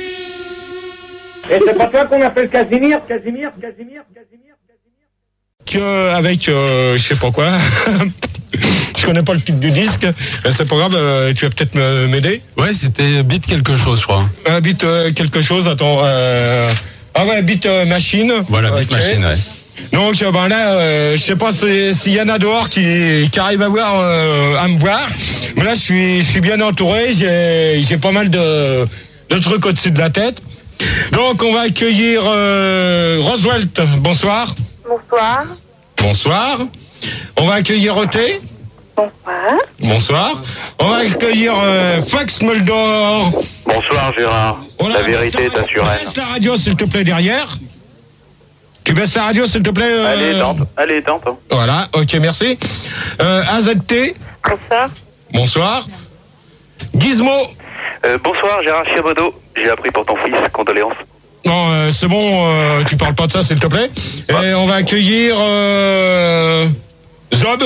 Et c'est pas toi qu'on appelle Casimir? Casimir, Casimir, Casimir, Casimir. Que avec, euh, je sais pas quoi. Je connais pas le titre du disque, mais c'est pas grave, euh, tu vas peut-être me- m'aider. Ouais, c'était Beat quelque chose, je crois. Euh, Beat euh, quelque chose, attends. Euh... Ah ouais, Beat euh, Machine. Voilà, Beat Ok. Machine, ouais. Donc euh, ben là, euh, je sais pas si- s'il y en a dehors qui, qui arrivent à voir, euh, à me voir. Mais là, je suis, je suis bien entouré. J'ai, j'ai pas mal de, de trucs au-dessus de la tête. Donc on va accueillir euh, Roswelt. Bonsoir. Bonsoir. Bonsoir. On va accueillir Oté. Bonsoir. Bonsoir. On va accueillir euh, Fox Mulder. Bonsoir Gérard. On La vérité est assurée. Baisse la radio s'il te plaît derrière. Tu baisses la radio s'il te plaît. euh, Allez, tente. Allez, tente. Voilà, ok, merci. Euh, A Z T. Bonsoir. Bonsoir. Gizmo. Euh, bonsoir Gérard Chiabodo. J'ai appris pour ton fils. Condoléances. Non, euh, c'est bon, euh, tu parles pas de ça s'il te plaît. Et on va accueillir euh, Zob.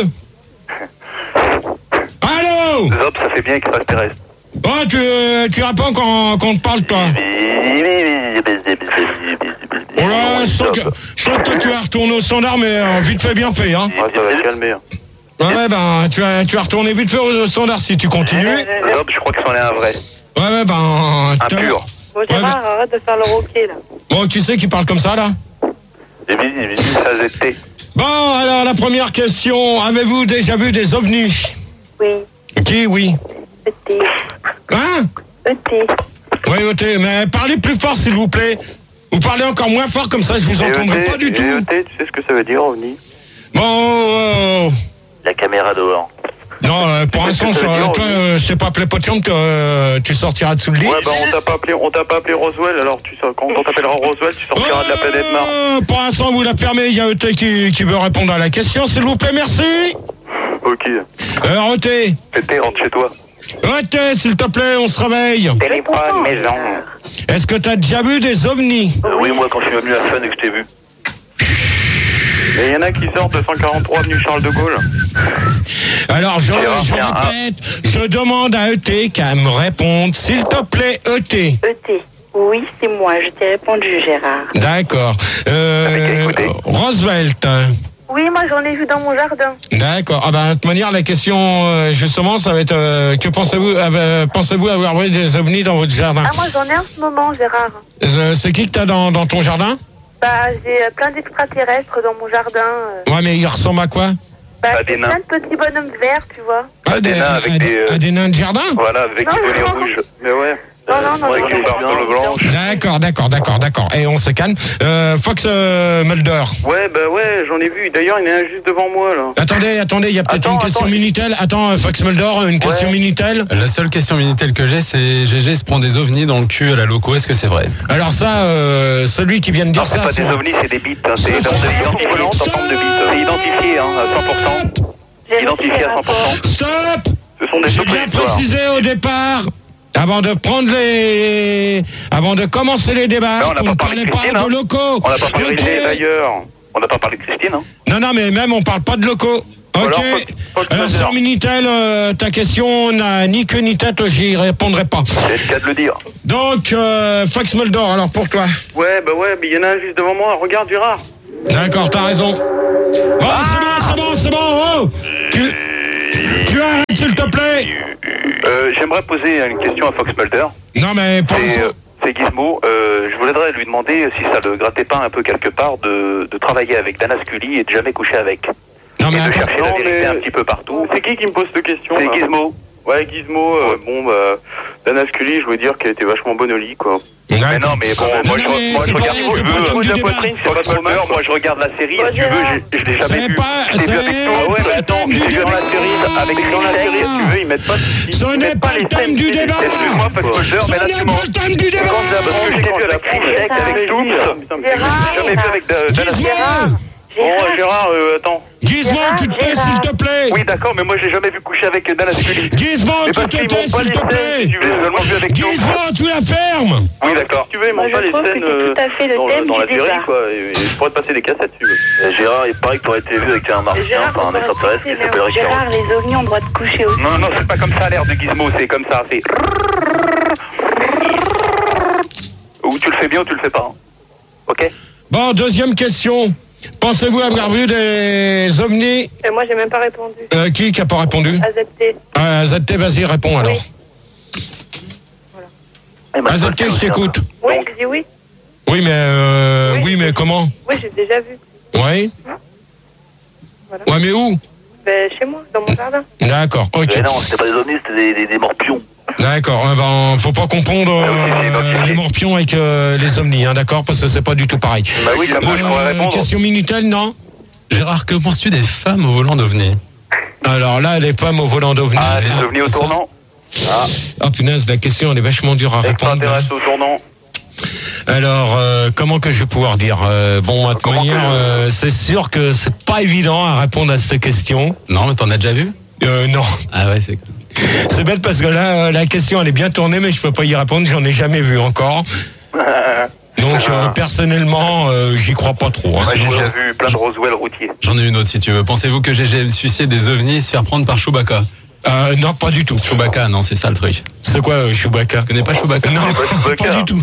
Allô. Zob, ça fait bien extraterrestre. Oh, tu, euh, tu réponds quand, quand on te parle, toi. Oh là, je sens que, je sens que toi, tu vas retourner au standard, mais euh, vite fait, bien fait, hein. Ouais, ça va se calmer. hein. Ouais, ouais, ben, tu vas, tu vas retourner vite fait au standard si tu continues. Zob, je crois que c'en est un vrai. Ouais, ouais, ben... Un t'as- pur. Bon, Gérard, arrête de faire le roquet, là. Bon, qui c'est qui parle comme ça, là? Et bidi, bidi, ça Z T. Bon, alors, la première question. Avez-vous déjà vu des ovnis? Oui. Qui, oui? E T. Hein? E T. Oui, ok, mais parlez plus fort, s'il vous plaît. Vous parlez encore moins fort, comme ça, je vous entendrai pas du tout. E T, tu sais ce que ça veut dire, OVNI? Bon, euh, La caméra dehors. non, euh, pour l'instant, Qu'est-ce que ça veut sur- dire, toi, oui. euh, je t'ai pas appelé Potium, que euh, tu sortiras dessous le lit. Ouais, bah on t'a pas appelé, on t'a pas appelé Roswell, alors tu sors, quand on t'appellera Roswell, tu sortiras de la planète Mars. Euh, pour l'instant, vous la fermez. Il y a E T qui, qui veut répondre à la question, s'il vous plaît, merci. Ok. Euh, E T. E T, rentre chez toi. E T, s'il te plaît, on se réveille. Téléphone, maison. Est-ce que t'as déjà vu des ovnis? Euh, oui, moi quand je suis venu à Fun et que je t'ai vu. Et il y en a qui sortent de cent quarante-trois avenue Charles de Gaulle. Alors, je, Gérard, je tiens, répète, je demande à E T qu'à me répondre, s'il te plaît, E T. E T. Oui, c'est moi, je t'ai répondu, Gérard. D'accord. Euh, Roosevelt. Oui, moi j'en ai vu dans mon jardin. D'accord. Ah ben, de toute manière, la question, euh, justement, ça va être, euh, que pensez-vous, euh, pensez-vous avoir vu des ovnis dans votre jardin? Ah, moi j'en ai en ce moment, Gérard. Euh, C'est qui que t'as dans, dans ton jardin? Bah, j'ai euh, plein d'extraterrestres dans mon jardin. euh. Ouais, mais ils ressemblent à quoi? Bah, Ah, j'ai des nains. plein de petits bonhommes verts, tu vois. Ah, des nains avec à des, euh, à des nains de jardin? Voilà, avec Non, des bonnets non. rouges. Mais ouais. Non, non, non, Ouais, non, qui non, part non, sur le non. blanche. D'accord, d'accord, d'accord, d'accord. Et on se calme. Euh, Fox euh, Mulder. Ouais, bah ouais, j'en ai vu. D'ailleurs, il y en a un juste devant moi, là. Attendez, attendez, il y a peut-être Attends, une question attends. Minitel. Attends, euh, Fox Mulder, une question Minitel. La seule question Minitel que j'ai, c'est G G se prend des ovnis dans le cul à la loco. Est-ce que c'est vrai? Alors ça, euh, celui qui vient de dire Non, c'est ça... pas des son- ovnis, c'est des bits. Hein. C'est identifié en forme de bits. C'est identifié, hein, à cent pour cent. Identifié à cent pour cent. Stop. Ce sont des J'ai photos bien d'histoire. précisé au départ, avant de prendre les... Avant de commencer les débats, Là, on n'a vous ne pas parlé parlez de pas Christine, de hein. locaux. On n'a pas parlé Ok. d'ailleurs. On n'a pas parlé de Christine, hein. Non, non, mais même on parle pas de locaux. Ok. Alors, Fox- Fox Alors Mulder. sur Minitel, euh, ta question n'a ni queue ni tête, j'y répondrai pas. C'est le cas de le dire. Donc, euh, Fox Mulder, alors pour toi. Ouais, bah ouais, mais il y en a un juste devant moi. Regarde, Gérard. D'accord, t'as raison. Bon, c'est bon, c'est bon, c'est bon. Oh, tu, tu arrêtes, s'il te plaît. Euh, J'aimerais poser une question à Fox Mulder. Non, mais pour C'est, le euh, c'est Gizmo. Euh, je voudrais lui demander si ça le grattait pas un peu quelque part de, de travailler avec Dana Scully et de jamais coucher avec. Non, mais et de attends. chercher la Non, vérité mais- un petit peu partout. C'est qui qui me pose cette question C'est là Gizmo. Ouais, Gizmo, euh, bon, bah, Dana Scully, je voulais dire qu'elle était vachement bonne au lit, quoi. Mais non, mais bon, moi, non, je, mais moi, c'est je pas- regarde, c'est si tu pas le veux, thème du la débat. poitrine, c'est pas trop mal. Moi, je regarde la série, Ouais, si tu veux, Gérard. je, je l'ai C'est jamais vu. pas- Je l'ai vu c'est avec toi. pas Ouais, mais le attends, thème du j'ai vu dans la débat. série, avec Dans la série, Christine. si tu veux, ils mettent pas... Ce n'est pas le thème du débat. Excuse-moi, Fox Mulder, mais là, Ce tu n'est m'en... pas le thème du débat. Parce que je t'ai vu avec Christine, avec Toops. J'ai jamais vu avec Dana Scully. Gizmo. Bon, Gérard, euh, attends. Gizmo, tu te tais, s'il te plaît. Oui, d'accord, mais moi, j'ai jamais vu coucher avec Dana Scully. Gizmo, Mais tu parce te qu'ils tais, m'ont pas s'il les te scènes, plaît. si tu veux, seulement vu avec Toops. Gizmo, tu la fermes. Oui, d'accord. Si tu veux, ils Moi, montent je pas les trouve que scènes c'est euh, tout à fait le dans, thème dans du la série, débat. quoi. Et, et je pourrais te passer des cassettes, si tu veux. Gérard, il paraît que tu aurais été vu avec un martien, Gérard, enfin un on extraterrestre qui va s'appelle rester, mais Richard. Gérard, les ovnis ont le droit de coucher aussi. Non, non, c'est pas comme ça à l'air de Gizmo, c'est comme ça, c'est... Ou tu le fais bien ou tu le fais pas. hein. Ok. Bon, deuxième question. Pensez-vous avoir vu des ovnis? Et moi, j'ai même pas répondu. Euh, qui qui a pas répondu? A Z T. euh, Z T, vas-y, réponds alors. Eh ben, A Z T, je t'écoute. Oui, j'ai dit oui. Oui, mais euh, Oui. oui, mais comment? Oui, j'ai déjà vu. Oui. Voilà. Ouais, mais où? Ben, chez moi, dans mon jardin. D'accord, ok. Mais non, c'était pas des ovnis, c'était des, des, des morpions. D'accord, eh ben, faut pas confondre euh, les morpions avec euh, les omnis, hein, d'accord? Parce que c'est pas du tout pareil. Bah oui, comme ça, je pourrais Euh, répondre. question Minitel, non? Gérard, que penses-tu des femmes au volant d'ovnis? Alors là, les femmes au volant d'ovnis. Ah, des ovnis au Ça- tournant. Ah, Ah punaise, la question elle est vachement dure à répondre. extraterrestre au tournant. Alors, euh, comment que je vais pouvoir dire euh, Bon, de toute Comment manière, que- euh, c'est sûr que c'est pas évident à répondre à cette question. Non, mais t'en as déjà vu? Euh, non. Ah ouais, c'est... C'est bête parce que là, euh, la question elle est bien tournée, mais je peux pas y répondre, j'en ai jamais vu encore. Donc, euh, personnellement, euh, j'y crois pas trop. hein. Moi, j'ai Sinon, déjà j'en- vu plein de Roswell routiers. J'en ai une autre si tu veux. Pensez-vous que G G aime sucer des ovnis et se faire prendre par Chewbacca? Euh, non, pas du tout. Chewbacca, non, c'est ça le truc. C'est quoi euh, Chewbacca? Tu connais pas Chewbacca? Non, Chewbacca. pas du tout.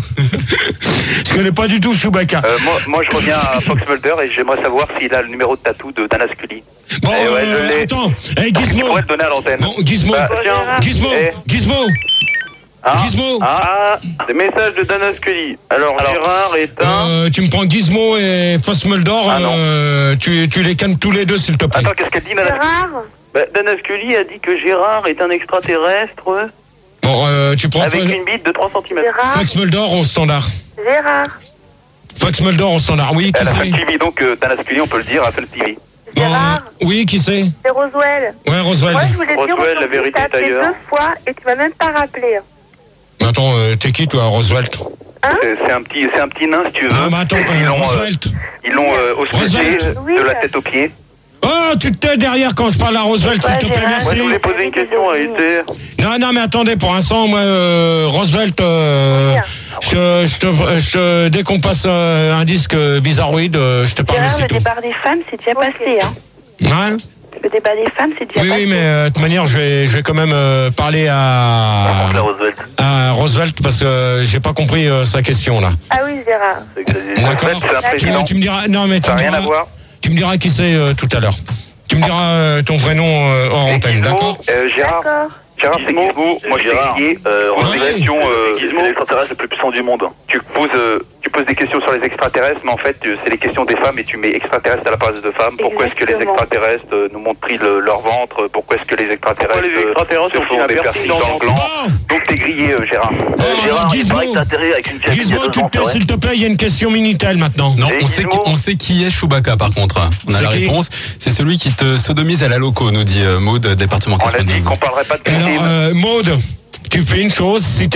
Je connais pas du tout Chewbacca. Euh, moi, moi, je reviens à Fox Mulder et j'aimerais savoir s'il a le numéro de tatou de Dana Scully. Bon, Eh ouais, je euh, l'ai. attends, hey, Tu Gizmo, pourrais le donner à l'antenne. bon, Gizmo, Bah, tiens. Gizmo, Eh. Gizmo, Ah, Gizmo. Ah, Des messages de Dana Scully. Alors, Alors, Gérard est un... Euh, tu me prends Gizmo et Fox Mulder, Ah, non. euh, tu, tu les cannes tous les deux s'il te plaît. attends, qu'est-ce qu'elle dit, Dana Scully? Gérard Bah, Dana Scully a dit que Gérard est un extraterrestre Bon, euh, tu prends avec Fo- une bite de trois centimètres. Gérard Fox Mulder au standard. Gérard Fox Mulder au standard, oui, qui Elle a c'est? Fun T V, donc euh, Dana Scully, on peut le dire, à Fun T V. Bon, Gérard euh, oui, qui c'est? C'est Roswell. Ouais, Roswell. Moi, je voulais dire Roswell, la aujourd'hui, vérité t'as est appelé ailleurs. deux fois et tu m'as même pas rappelé. Attends, euh, t'es qui toi, Roswell? C'est c'est un petit, c'est un petit nain, si tu veux. Non, mais attends, Ils euh, l'ont, euh, Roswell. ils l'ont euh, hospitalisé Roosevelt. Oui, de la euh, tête aux pieds. Oh, tu te tais derrière quand je parle à Roswell, s'il Ouais, te plaît, Gérard. merci. Moi, je voulais poser une question à Été. Non, non, mais attendez, pour l'instant, moi, euh, Roosevelt, euh, je, je te, je te- dès qu'on passe euh, un disque euh, bizarroïde, euh, je te parle Gérard, le aussitôt. débat des femmes, c'est déjà passé. Hein. Hein? Le débat des femmes, c'est déjà Oui, passé. oui, mais euh, de toute manière, je vais, je vais quand même euh, parler à, La Roosevelt. à Roosevelt parce que euh, j'ai pas compris euh, sa question là. Ah oui, Gérard. D'accord. Roosevelt, c'est un Tu, président. tu me diras, non mais tu Ça me n'a rien diras, à voir. tu me diras qui c'est euh, tout à l'heure. Tu me diras euh, ton vrai nom euh, hors Et antenne, Gizmo, d'accord? euh, Gérard, D'accord. Gérard, c'est Gizmo. Moi, je suis Guy. Euh, Ouais. organisation, euh, Gizmo, l'extraterrestre le plus puissant du monde. Tu poses, euh, tu poses des questions sur les extraterrestres, mais en fait, euh, c'est les questions des femmes et tu mets extraterrestres à la place de femmes. Pourquoi est-ce que les extraterrestres euh, nous montrent le, leur ventre? Pourquoi est-ce que les extraterrestres, Pourquoi les extraterrestres euh, se font des piercings sanglants? Donc t'es grillé, euh, Gérard. Euh, Gérard, il Gizmo, paraît que t'as atterri avec une pièce Gizmo, tu te tais, s'il te plaît, il y a une question Minitel maintenant. Non, Et on sait, Gizmo qui, on sait qui est Chewbacca par contre. On a C'est la qui réponse. C'est celui qui te sodomise à la loco, nous dit euh, Maud, département On a dit quatre-vingt-douze. qu'on parlerait pas de Alors, victimes. euh, Maud, tu fais une chose, si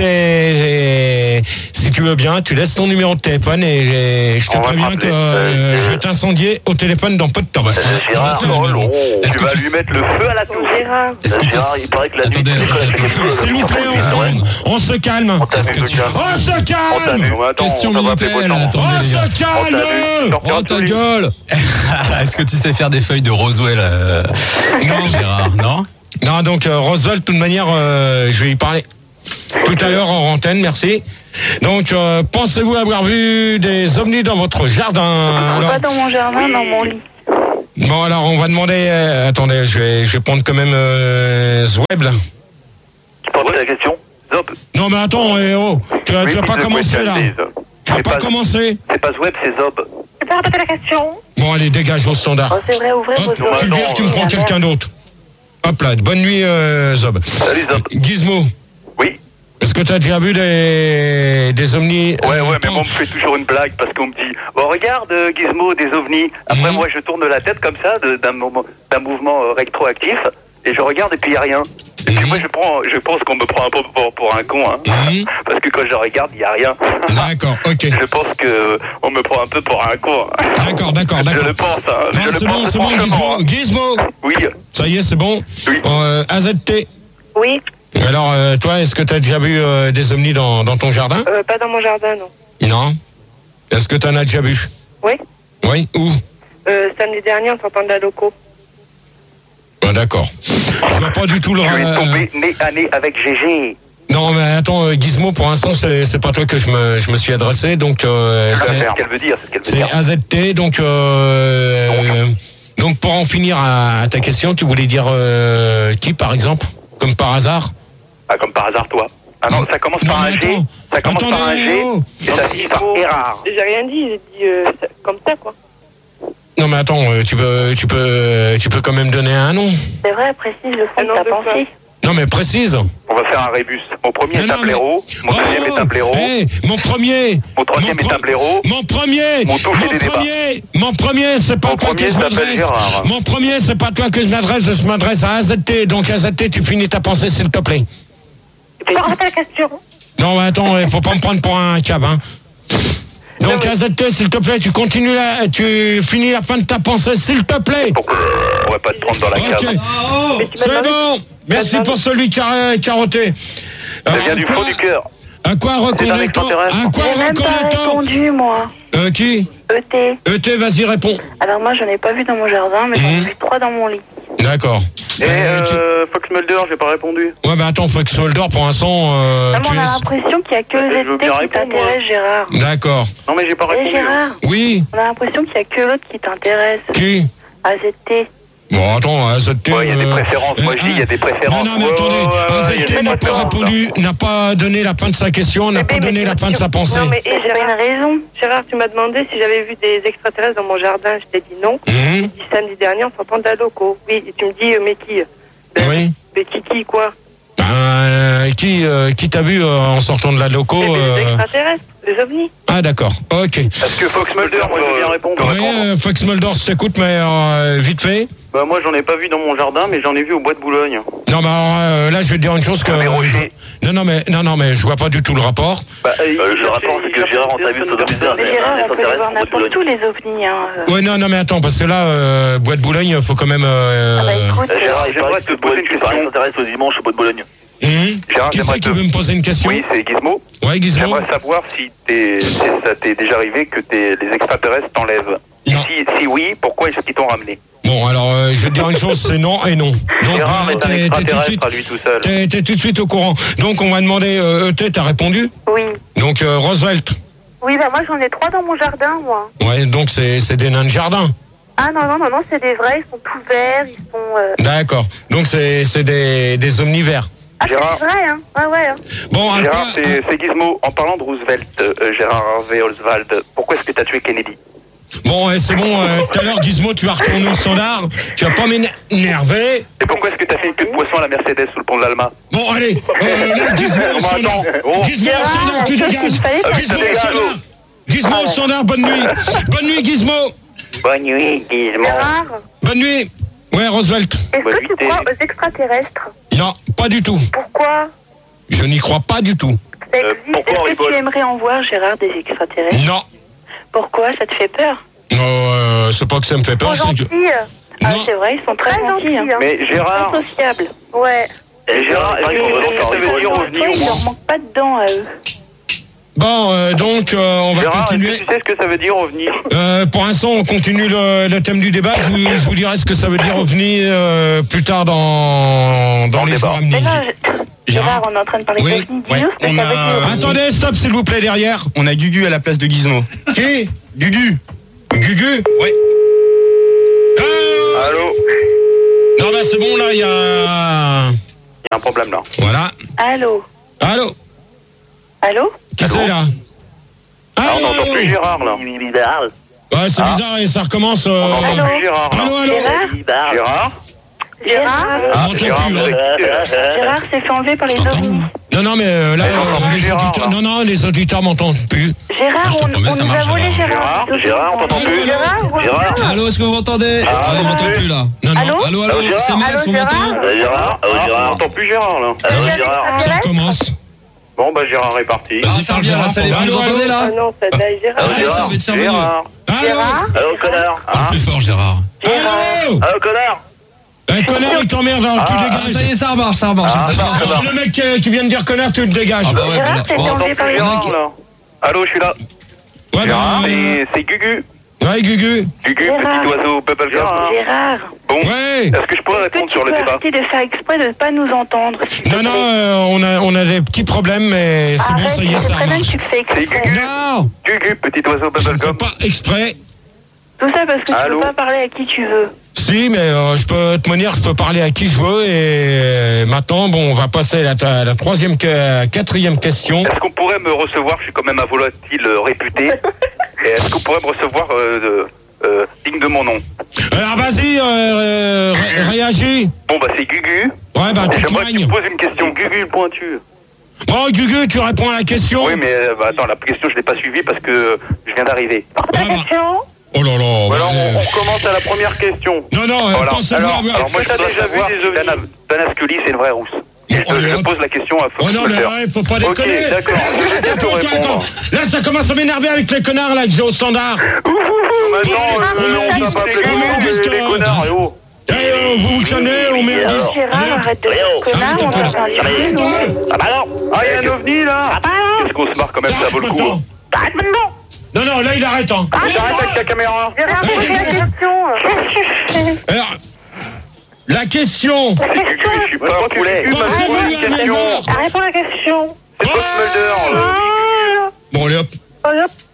t'es, si tu veux bien, tu laisses ton numéro de téléphone et, et je te On va préviens te que rappeler. euh, Euh, je vais t'incendier au téléphone dans peu de temps. Gérard, On va se faire- Est-ce Tu que vas tu- lui mettre le feu à la tour. Gérard. Est-ce que tu- Gérard, il paraît que la nuit, Attendez, tu décolles avec les attendez. cheveux. S'il vous plaît, on se calme. On se calme. Est-ce que tu- On se On t'a calme. vu. Attends, Question on t'a pas fait Minitel, beau temps. attendez On les gars. se calme. On t'a vu. Oh ta gueule. Est-ce que tu sais faire des feuilles de Roswell, euh, Non. Gérard? Non. Non, donc euh, Roswell, de toute manière, euh, je vais y parler tout à l'heure en antenne, merci. Donc, euh, pensez-vous avoir vu des ovnis dans votre jardin? Alors- Pas dans mon jardin, dans mon lit. Bon, alors on va demander. euh, attendez, je vais, je vais prendre quand même euh, Zweb là. Tu peux reposer la question? Zop. Non, mais attends, eh, oh, tu vas, tu vas Repeat pas the commencer question, là. please. Tu vas C'est pas pas- commencer. C'est pas Zweb, c'est Zob. Tu peux répéter la question? Bon, allez, dégage au standard. Oh, c'est vrai, ouvrez vos Hop, oreilles. tu viens, tu me prends quelqu'un d'autre. Hop là, bonne nuit, euh, Zob. Salut Zob. Gizmo. Oui. Est-ce que tu as déjà vu des, des ovnis? Ouais, euh, ouais, mais attends. moi on me fait toujours une blague parce qu'on me dit bon regarde euh, Gizmo des ovnis. Après Mhm. moi je tourne la tête comme ça de- d'un moment- d'un mouvement euh, rétroactif et je regarde et puis il y a rien. Et puis Mhm. moi je prends je pense qu'on me prend un peu pour, pour un con hein. Mhm. Parce que quand je regarde il y a rien. D'accord, ok. Je pense que on me prend un peu pour un con. hein. D'accord, d'accord, Je d'accord. le pense hein. Non, je c'est le bon, pense c'est bon, franchement, Gizmo. hein. Gizmo. Oui. Ça y est, c'est bon. Oui. Euh, A Z T. Oui, Alors, euh, toi, est-ce que tu as déjà vu euh, des ovnis dans, dans ton jardin? euh, pas dans mon jardin, non. Non. Est-ce que tu en as déjà vu? Oui, Oui. Où? euh, samedi dernier, en sortant de la loco. Ah, d'accord. Je vois pas du tout le... Tu es euh, tombé nez à nez avec G G. Non, mais attends, euh, Gizmo, pour l'instant, c'est c'est pas toi que je me, je me suis adressé, donc... Euh, C'est c'est- ce qu'elle veut dire, c'est ce qu'elle veut c'est dire. A Z T, donc... Euh, donc, pour en finir à, à ta question, tu voulais dire euh, qui, par exemple? Comme par hasard? Ah, comme par hasard, toi. Ah non, ça commence Non, par mais un G. attends. Ça commence par un Attendez, G. oh. Et ça finit par Erard. J'ai rien dit, j'ai dit euh, ça- comme ça, quoi. Non, mais attends, euh, tu peux, tu peux, tu peux quand même donner un nom. C'est vrai, précise le fond de ta pensée. Non, mais précise. On va faire un rébus. Mon premier Non, est non, un blaireau. Mon Oh, deuxième est un blaireau. hey, mon premier. Mon troisième mon est un blaireau. Mon premier. Mon touche mon des débats. premier. Mon premier, c'est pas Mon toi premier que je s'appelle m'adresse. Gérard. Mon premier, c'est pas toi que je m'adresse. Je m'adresse à A Z T. Donc A Z T, tu finis ta pensée, s'il te plaît. Tu peux répéter la question? Non, mais attends, il faut pas me prendre pour un cave, hein. Donc A Z T, s'il te plaît, tu continues la, tu finis la fin de ta pensée, s'il te plaît. On va pas te prendre dans la Ok. cave. C'est bon. Merci pour celui qui a carotté. Ça Euh, vient du à quoi- fond du cœur. À quoi C'est un reconnaît-on? extraterrestre. À quoi J'ai même pas reconnaît-on? répondu, moi. Euh, qui? E T. E T, vas-y, réponds. Alors moi, j'en ai pas vu dans mon jardin, mais j'en ai Mhm. vu trois dans mon lit. D'accord. Et Euh, tu- euh, Fox Mulder, j'ai pas répondu. Ouais, mais attends, Fox Mulder, pour l'instant, euh, Non, mais tu on a es... l'impression qu'il y a que Je veux le bien Z T qui répondre, moi. t'intéresse, Gérard. D'accord. Non, mais j'ai pas Eh, répondu. Gérard, Oui, on a l'impression qu'il y a que l'autre qui t'intéresse. qui? A Z T. Bon, attends, A Z T... Ouais, il y a des euh, préférences. Moi, je dis, il y a des préférences. Non, non, mais Ouais, attendez, ouais, ouais, il y a A Z des T n'a pas préférences. répondu, n'a pas donné la fin de sa question, n'a Eh pas ben, mais donné tu- la fin de tu- sa pensée. Non, mais eh, j'ai pas une raison. Gérard, tu m'as demandé si j'avais vu des extraterrestres dans mon jardin. Je t'ai dit non. Mhm. J'ai dit samedi dernier en sortant de la loco. Oui, et tu me dis, euh, mais qui? Oui. Mais qui, qui, quoi? Ben, qui, euh, qui t'a vu euh, en sortant de la loco? Eh ben, Les euh, extraterrestres, les ovnis. Ah, d'accord, ok. Est-ce que Fox Mulder, moi, je veux bien répondre. Oui, euh, Fox Mulder, je t'écoute, mais euh, vite fait. Bah, moi, j'en ai pas vu dans mon jardin, mais j'en ai vu au bois de Boulogne. Non, mais alors, euh, là, je vais te dire une chose que... Mais Roger. Non, non, mais, non, non, mais je vois pas du tout le rapport. Bah, Euh, le rapport, c'est que Gérard, on t'a vu sodomiser un Mais Gérard, on peut les voir n'importe où, les ovnis. Hein. Ouais, non, non, mais attends, parce que là, euh, Bois de Boulogne, faut quand même... Euh, Ah bah écoute, Euh, Gérard, il J'aimerais paraît te que poser une tu question. s'intéresse au dimanche au bois de Boulogne. hum, Gérard, qui j'aimerais c'est qui te- veut me poser une question? Oui, c'est Gizmo. Ouais, Gizmo. J'aimerais savoir si t'es, si ça t'est déjà arrivé que t'es, les extraterrestres t'enlèvent. Non. Si, si oui, pourquoi est-ce qu'ils t'ont ramené? Bon, alors, euh, je vais te dire une chose, c'est non et non. Donc, Gérard euh, est un t'es- t'es tout de extraterrestre suite... à lui tout seul. T'es t'es tout de suite au courant. Donc, on va demander... Euh, E T, t'as répondu? oui. Donc, euh, Roosevelt. Oui, bah moi j'en ai trois dans mon jardin, moi. Ouais, donc c'est c'est des nains de jardin. Ah non, non, non, non, c'est des vrais, ils sont tout verts, ils sont... euh, D'accord. Donc, c'est c'est des, des omnivores. Ah, Gérard. c'est vrai, hein. Ouais, ouais. Hein. Bon, un Gérard, quoi- c'est c'est Gizmo. En parlant de Roosevelt, euh, Gérard Harvey Oswald, pourquoi est-ce que t'as tué Kennedy? Bon, eh, c'est bon, euh, tout à l'heure, Gizmo, tu vas retourner au standard. Tu vas pas m'énerver. Et pourquoi est-ce que t'as fait une queue de poisson à la Mercedes sous le pont de l'Alma? Bon, allez, euh, là, Gizmo au Bon, standard. attends. Oh. Gizmo au standard, tu dégages. Gizmo au standard. Gizmo au standard, bonne nuit. Bonne nuit, Gizmo. Bonne nuit, Gizmo. Gérard, Bonne nuit. Ouais, Roosevelt. est-ce que tu crois aux extraterrestres? Non, pas du tout. Pourquoi? Je n'y crois pas du tout. Ça existe. Est-ce que tu aimerais en voir, Gérard, des extraterrestres? Non. Pourquoi? Ça te fait peur? Non, euh, c'est pas que ça me fait peur. Trop c'est que- gentils. Ah, c'est vrai, ils sont très, gentils. Hein. Mais Gérard. Très sociables. Ouais. Et Gérard, est-ce que ça veut dire ovni Ouais, au il moins? leur manque pas de dents à eux. Bon, euh, donc, euh, on va Gérard, est-ce continuer. que tu sais ce que ça veut dire ovni? Euh, pour l'instant, on continue le, le thème du débat. Je, vous- je vous dirai ce que ça veut dire OVNI euh, plus tard dans, dans les jours à venir. Mais là, je- Gérard, on est en train de parler Oui, d'ovnis. ouais, Dis-nous ce que on ça a- veut dire. Attendez, stop, s'il vous plaît, derrière. On a Gugu à la place de Gizmo. Qui Gugu. Gugu Oui. Allô? Non, bah c'est bon, là, il y a... Il y a un problème là. Voilà. Allô? Allô Allô? Qui c'est, là Ah, on n'entend plus Gérard là. Ouais, c'est bizarre, et ça recommence... euh, On n'entend plus Gérard. là. Allô, allô Gérard? Gérard? Gérard? On n'entend Gérard, plus, vous hein. êtes qui, là Gérard s'est fait enlever par les ovnis. Non, non, mais euh, là, Mais on euh, s'entend plus les Gérard, auditeurs... là. Non, non, les auditeurs m'entendent plus. Gérard, on, on nous a volé Gérard. Gérard, Gérard, on t'entend plus. Gérard, Gérard? Allô, est-ce que vous m'entendez Ah, Ah, on oui. m'entend plus là. Non, non. Allô? Allô, allô, Allô, Gérard c'est Max, Allô, on m'entend Gérard? Euh, Gérard? Ah, Gérard, on n'entend plus Gérard là. Il y a des Ça extraterrestres? recommence. Bon, bah Gérard est parti. Ah, ça revient là, ça les- vous Allô, entendez allô là Ah non, ça d'aille Gérard. Allô, Ah, Gérard? ça va être ça, Gérard? Allô Gérard? Allô, connard? Hein? Plus fort, Gérard. Allô Allô, connard? Eh, connard, il t'emmerde, alors tu Ah, dégages. ça y est, ça remarche, ça remarche. Ah, ça Ah, marche. le mec euh, qui vient de dire connard, tu le dégages. Ah bah ouais, Gérard bah, s'est fait bon. On enlever n'entend par plus les Gérard ovnis. là. Allô, je suis là. Ouais, Gérard, bah, c'est c'est Gugu. ouais, Gugu. Gugu, Gérard. petit oiseau bubblegum. Gérard. Bon, Ouais. est-ce que je pourrais Est-ce que répondre tu sur le peux débat? arrêter de faire exprès de ne pas nous entendre? s'il te Non, non, plaît? euh, on, a, on a des petits problèmes, mais c'est bon, Arrête, ça y est, je sais ça très bien que marche. tu le fais C'est exprès. Gugu. Non, Gugu, petit oiseau je ne fais bubblegum. pas exprès. Tout ça parce que tu Allô? peux pas parler à qui tu veux. Si, mais euh, je peux te manière, je peux parler à qui je veux. Et maintenant, bon, on va passer à la, à la troisième, que- quatrième question. Est-ce qu'on pourrait me recevoir? Je suis quand même un volatile euh, réputé. Et est-ce qu'on pourrait me recevoir euh, de- euh, digne de mon nom? Alors vas-y, euh, ré- réagis. Bon, bah c'est Gugu. Ouais, bah Et tu te j'aimerais que tu manges. me poses une question. Gugu le pointu. Bon, Gugu, tu réponds à la question. Oui, mais euh, bah, attends, la question je l'ai pas suivie parce que euh, je viens d'arriver. Ah, bah. Oh là là. Voilà, bah, on, on recommence à la première question. Non, non, euh, Voilà. pensez alors, bien. alors moi je voudrais savoir si Dana, Dana Scully c'est une vraie rousse. Et je, te- je te pose la question à Oh non, mais Fox ouais, faut pas Ok, déconner. d'accord. Je vais Attends, te attends, répondre. attends. Là, ça commence à m'énerver avec les connards là que j'ai au standard. Maintenant, on euh, on va pas appeler on Gugu, merdise les- les que- connards, et oh. Eh, euh, vous vous calmez, on merdise. Gérard, arrête de dire connard, on Arrête, entend arrête, nous. Ah bah non. Ah, il y a un ovni là. Qu'est-ce qu'on se marre quand même, ça vaut le coup. hein. Arrête maintenant. Non, non, là, il arrête. Hein. J'arrête avec ta caméra. Gérard, pose la question. Qu'est-ce que tu fais? Alors, la question. C'est Gugu, je suis pas un poulet. Bah, c'est Pose vous, une un question. mort. Réponds à la question. C'est Fox Mulder. Ah. Bon, allez hop. Oh,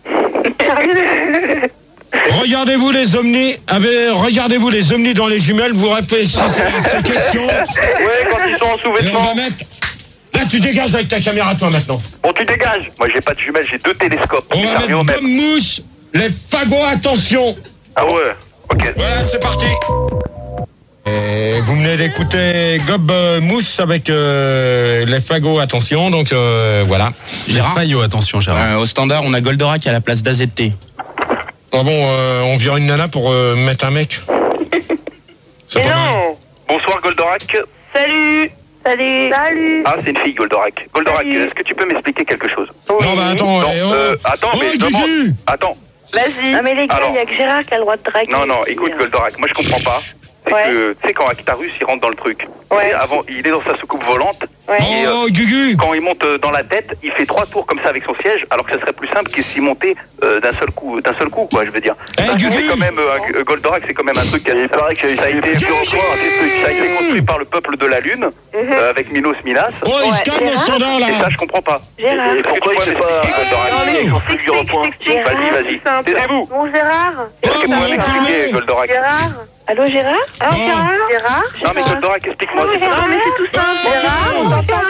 hop. Regardez-vous les omnis, avez, regardez-vous les omnis dans les jumelles, vous réfléchissez à cette question. Ouais, quand ils sont en Et on sous-vêtements. va mettre. Là, tu dégages avec ta caméra, toi, maintenant. Bon, tu dégages. Moi, j'ai pas de jumelles, j'ai deux télescopes. On Ça va revient au mettre même. comme mouche les fagots, attention. Ah ouais. Ok. Voilà, c'est parti. Et vous venez d'écouter Gob euh, Mouche avec euh, les fagots, attention, donc euh, voilà. Gérard Faillot, attention, Gérard. Euh, Au standard, on a Goldorak à la place d'A Z T. Ah bon, euh, on vire une nana pour euh, mettre un mec. C'est Mais pas mal. non. Bonsoir, Goldorak. Salut. Salut. Salut. Ah, c'est une fille, Goldorak. Goldorak, Salut. est-ce que tu peux m'expliquer quelque chose? Non, bah attends, Non, eh, oh. euh, attends, Oh, mais je Gugu. demande. Attends. Vas-y. Non mais les gars, Alors. il y a que Gérard qui a le droit de draguer. Non, non, écoute, Goldorak, moi je comprends pas. C'est Ouais. que, tu sais, quand Actarus il rentre dans le truc, Ouais. et avant, il est dans sa soucoupe volante, Ouais. et euh, Oh, Gugu. quand il monte euh, dans la tête, il fait trois tours comme ça avec son siège, alors que ça serait plus simple qu'il s'y montait euh, d'un seul coup, d'un seul coup, quoi, je veux dire. Eh, Ça, Gugu. c'est quand même, euh, un- euh, Goldorak, c'est quand même un truc qui a, ça, ça a été, Gugu. ça a été construit par le peuple de la Lune, euh, avec Minos Minas. Oh, il se Ouais, calme au Gérard. standard, là. Et ça, je comprends pas. Gérard. Et pourquoi il fait pas Goldorak? Non, mais Il faut que je lui reprends. Gérard, Vas-y, vas-y. c'est un peu- Taisez-vous. Bon Gérard. Est-ce que tu Oh, peux vous m'expliquer, filmez. Goldorak? Gérard. Allô Gérard. Allô Bon. Gérard. Gérard. Non, mais Goldorak, explique-moi. Non, mais Gérard, mais c'est tout simple. Gérard, on t'entend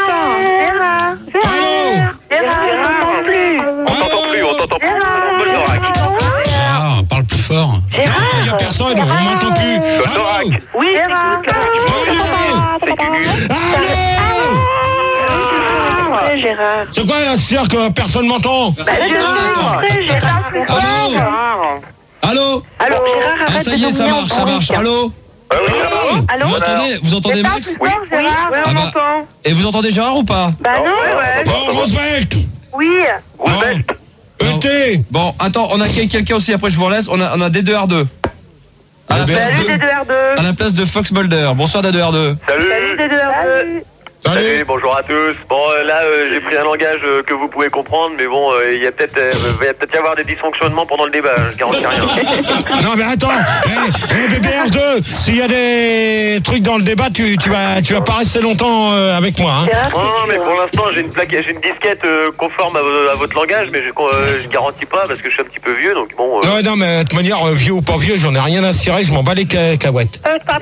Oui, Gérard. Allô Gérard. C'est quoi la cirque que personne m'entend? Bah, Gérard. Allô? Allô? Allô, Gérard, Ah, arrête ça de y est, ça dominer marche, en ça marche. public. Allô? Allô? Vous entendez, vous entendez Max? Oui, Gérard. Ah bah, et vous entendez Gérard ou pas? Bah non, ouais. Bon, respecte. Oui. E T. Bon, attends, on a quelqu'un aussi, après je vous relaisse. On a, on a D deux R deux. À la, place Salut de, D deux R deux. à la place de Fox Mulder. Bonsoir D deux R deux. Salut. Salut D deux R deux. Salut, bonjour à tous. Bon, euh, là, euh, j'ai pris un langage euh, que vous pouvez comprendre, mais bon, il euh, y a peut-être euh, va peut-être y avoir des dysfonctionnements pendant le débat, je garantis rien. Non mais attends, hey, hey, B B R deux, s'il y a des trucs dans le débat, tu, tu vas tu vas pas rester longtemps euh, avec moi. Hein. Non, non, mais pour l'instant, j'ai une plaque, j'ai une disquette euh, conforme à, vo- à votre langage, mais je, euh, je garantis pas parce que je suis un petit peu vieux, donc bon. Euh... Non, non, mais de toute manière, euh, vieux ou pas vieux, j'en ai rien à cirer, je m'en bats les ca- cacahuètes.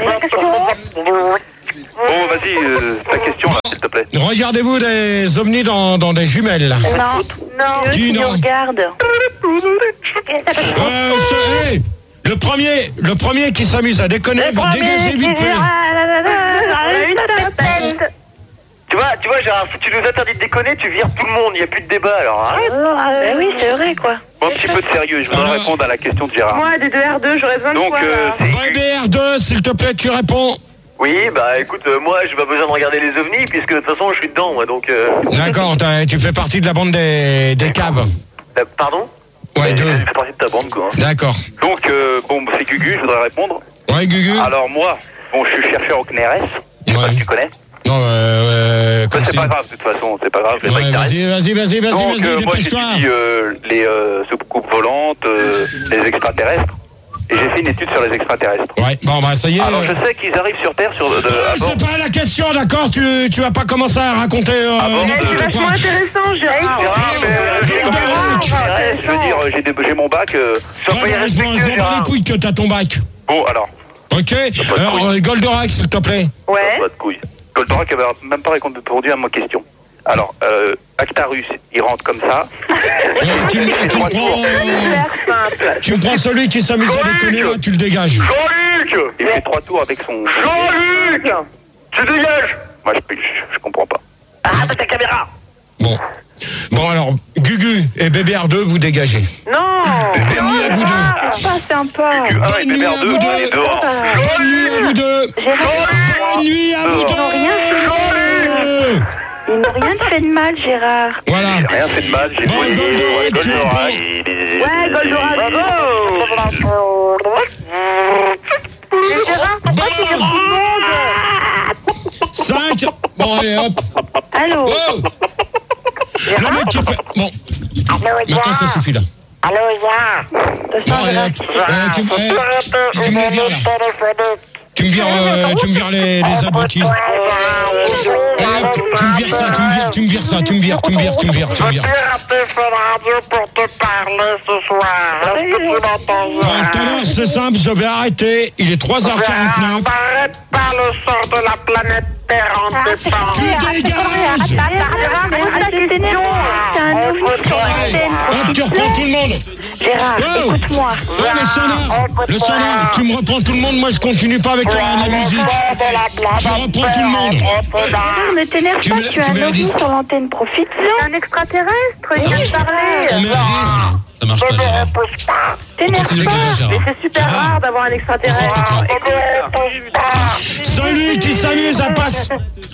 Bon, vas-y, euh, ta question, là, s'il te plaît. Regardez-vous des ovnis dans, dans des jumelles là. Non, non, Dis qui nous non. regarde. Euh, ce- hey, le premier, le premier qui s'amuse à déconner va dégager vite fait. Tu vois, tu vois, Gérard, si tu nous interdis de déconner, tu vires tout le monde, il n'y a plus de débat, alors arrête. Bah oui, c'est vrai, quoi. Bon, un petit peu de sérieux, je voudrais répondre à la question de Gérard. Moi, D deux R deux, j'aurais besoin de Donc, toi, euh, là. c'est... B B R deux, s'il te plaît, tu réponds. Oui, bah écoute, euh, moi, j'ai pas besoin de regarder les ovnis, puisque de toute façon, je suis dedans, moi, donc... Euh... D'accord, t'as- tu fais partie de la bande des, des caves. Euh, pardon? Ouais, deux. Je fais partie de ta bande, quoi. D'accord. Donc, euh, bon, c'est Gugu, je voudrais répondre. Ouais, Gugu. Alors, moi, bon, je suis chercheur au C N R S, je sais pas si tu connais. Non, euh, euh, comme Ouais, c'est si- pas grave, de toute façon, c'est pas grave, je vais Ouais, pas vas-y, vas-y, vas-y, vas-y, Donc, vas-y, euh, moi, dépêche-toi. j'étudie euh, les euh, soucoupes volantes, euh, les extraterrestres, et j'ai fait une étude sur les extraterrestres. Ouais, bon, bah, ça y est. Alors, euh, je sais qu'ils arrivent sur Terre sur... De, Ah, à bord. c'est pas la question, d'accord, tu, tu vas pas commencer à raconter euh, Ah bon, n'importe c'est quoi. Vachement intéressant, Gérard. Gérard, mais, euh, j'ai comme je veux dire, euh, j'ai, des- j'ai mon bac, euh, sois Ouais, pas non, je m'en- je irrespectueux, m'en bats les Gérard. couilles que t'as ton bac. Bon, alors, Ok, alors euh, Goldorak, s'il te plaît. Ouais. pas de couilles. Goldorak avait même pas répondu à ma question. Alors, euh, Actarus, il rentre comme ça. Ouais, tu, me- tu me prends, tu me prends celui qui s'amuse à déconner, là, tu le dégages. Jean-Luc, il fait trois tours avec son... Jean-Luc, tu dégages. Moi, je, je, je comprends pas. Ah, t'as ta caméra. Bon. Bon, alors, Gugu et B B R deux, vous dégagez. Non. Bonne nuit à vous deux. C'est pas sympa. Bonne nuit à vous deux. Bonne nuit à vous deux. Bonne nuit à vous deux. Ils n'ont rien fait de mal, Gérard. Voilà. J'ai rien fait de mal, j'ai Bon, volé, Goldorak, ouais, tu Goldorak, réponds. et des- Ouais, Goldorak, Mais Gérard, pourquoi tu dis tout le monde? cinq. Bon, allez, hop. Allô? Oh. Le mec qui peut... Bon, maintenant ça suffit là. Allô, Gérard? Bon, allez, hop. Euh, tu, eh, tu me les vires là. Tu me vires, euh, tu me vires les, les abrutis. Allez, hop, tu me vires ça, tu me vires, tu me vires ça, tu me vires, tu me vires, tu me vires, tu me vires. pour te parler ce soir. Est-ce que tu m'entends? Bon, tout à l'heure, c'est simple, je vais arrêter. Il est trois heures quarante-neuf. Arrête pas le sort de la planète Terre en dépend. Tu dégages. Hop, tu reprends tout le monde. Gérard, Oh. écoute-moi. Ouais, le standard, le standard, tu me reprends tout le monde, moi je continue pas avec la, la musique. Je reprends tout le monde. Gérard, ne t'énerve Tu pas, mets- tu tu as mets un un ovni disque. sur l'antenne, profite. C'est un extraterrestre, il vient de parler. On met un disque. Ça marche pas, Gérard. T'énerve Continue, pas. Gérard. Mais c'est super rare d'avoir un extraterrestre. Concentre-toi. Celui qui s'amuse à passer.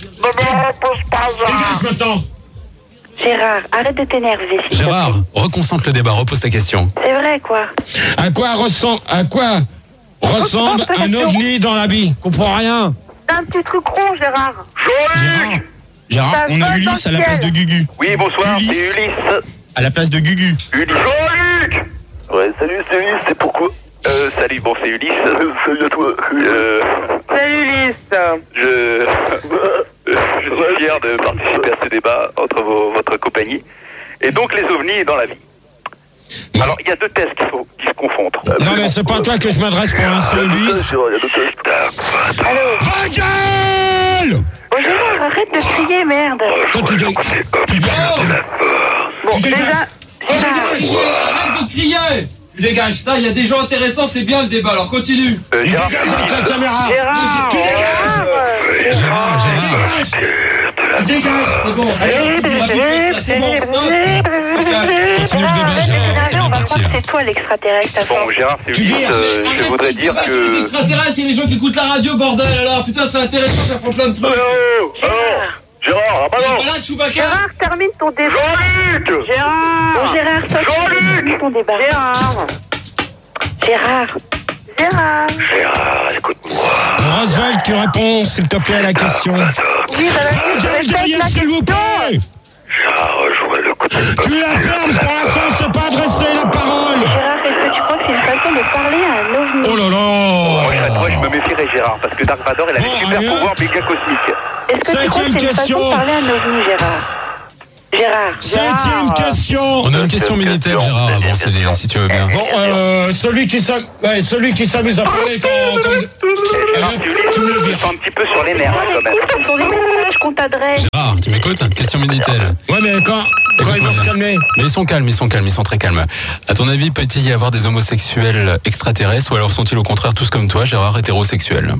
Dégage maintenant. Gérard, arrête de t'énerver, s'il te plaît. Gérard, reconcentre le débat, repose ta question. C'est vrai, quoi. À quoi ressemble, à quoi ressemble un ovni dans la vie? Comprends rien. C'est un petit truc rond, Gérard. Gérard, Gérard, Ça on a vole Ulysse dans à le la place de ciel. Gugu. Oui, bonsoir, Ulysse. c'est Ulysse. À la place de Gugu. Ulysse. Jean-Luc. Ouais, salut, c'est Ulysse, c'est pourquoi Euh, salut, bon, c'est Ulysse. Salut à toi. Euh, Salut, Ulysse. je... je suis fier de participer à ce débat entre vos- votre compagnie. Et donc, les ovnis dans la vie. Alors, il y a deux tests qui, faut, qui se confondent. Non mais c'est pas à toi que je m'adresse pour un seul Ulysse. Il y a deux tests. Va gueule! Oh, Gérard, arrête de crier, merde. Toi tu dé- tu dé- Bon, déjà, Gérard. Arrête de crier! Tu dégages. Putain, il y a des gens intéressants, c'est bien le débat, alors continue. Euh, Tu Gérard, dégages avec la caméra. Gérard Tu dégages. Gérard, Gérard. Tu dégages. C'est bon, c'est bon, tu m'as piqué, ça, c'est bon, stop. Continue le débat, Gérard. T'es bien On va parti. croire que c'est toi l'extraterrestre à fond. bon, Gérard, c'est Tu juste, vires. euh, je voudrais dire C'est pas sur les que... extraterrestres, il y a les gens qui écoutent la radio, bordel, alors putain, c'est intéressant, ça prend plein de trucs. Oh, oh, Gérard, ah bah non. Voilà, Chewbacca. Gérard, termine ton débat. Jean-Luc. Gérard Bon, Gérard, toi, termine ton débat. Gérard Gérard. Gérard. Gérard, écoute-moi. Roswell, tu réponds, s'il te plaît, à la question. Oui, Ah, Gérard, derrière, s'il vous plaît. Gérard, rejoins le côté. Tu la fermes, pour l'instant, on ne s'est pas adressé la parole. Gérard, est-ce que tu crois que c'est une façon de parler à un ovni? Oh là Moi, là. moi, je me méfierais, Gérard, parce que Dark Vador, il a des Bon, super allez, pouvoirs méga cosmiques. Est-ce que tu crois que Septième c'est une façon question. de parler à un ovni, Gérard? Gérard. Septième question. On a une question Minitel, Gérard, avant, c'est des- si tu veux bien. Bon, euh, celui qui s'am- ouais, celui qui s'amuse à parler quand... quand... Gérard, tu Tu me le me vires. sens un petit peu sur les nerfs, quand même. Écoute, ce sont des messages qu'on t'adresse. Gérard, tu m'écoutes? Question Minitel. Ouais, mais quand, quand ils vont se calmer. Mais ils sont calmes, ils sont calmes, ils sont très calmes. À ton avis, peut-il y avoir des homosexuels extraterrestres ou alors sont-ils au contraire tous comme toi, Gérard, hétérosexuels?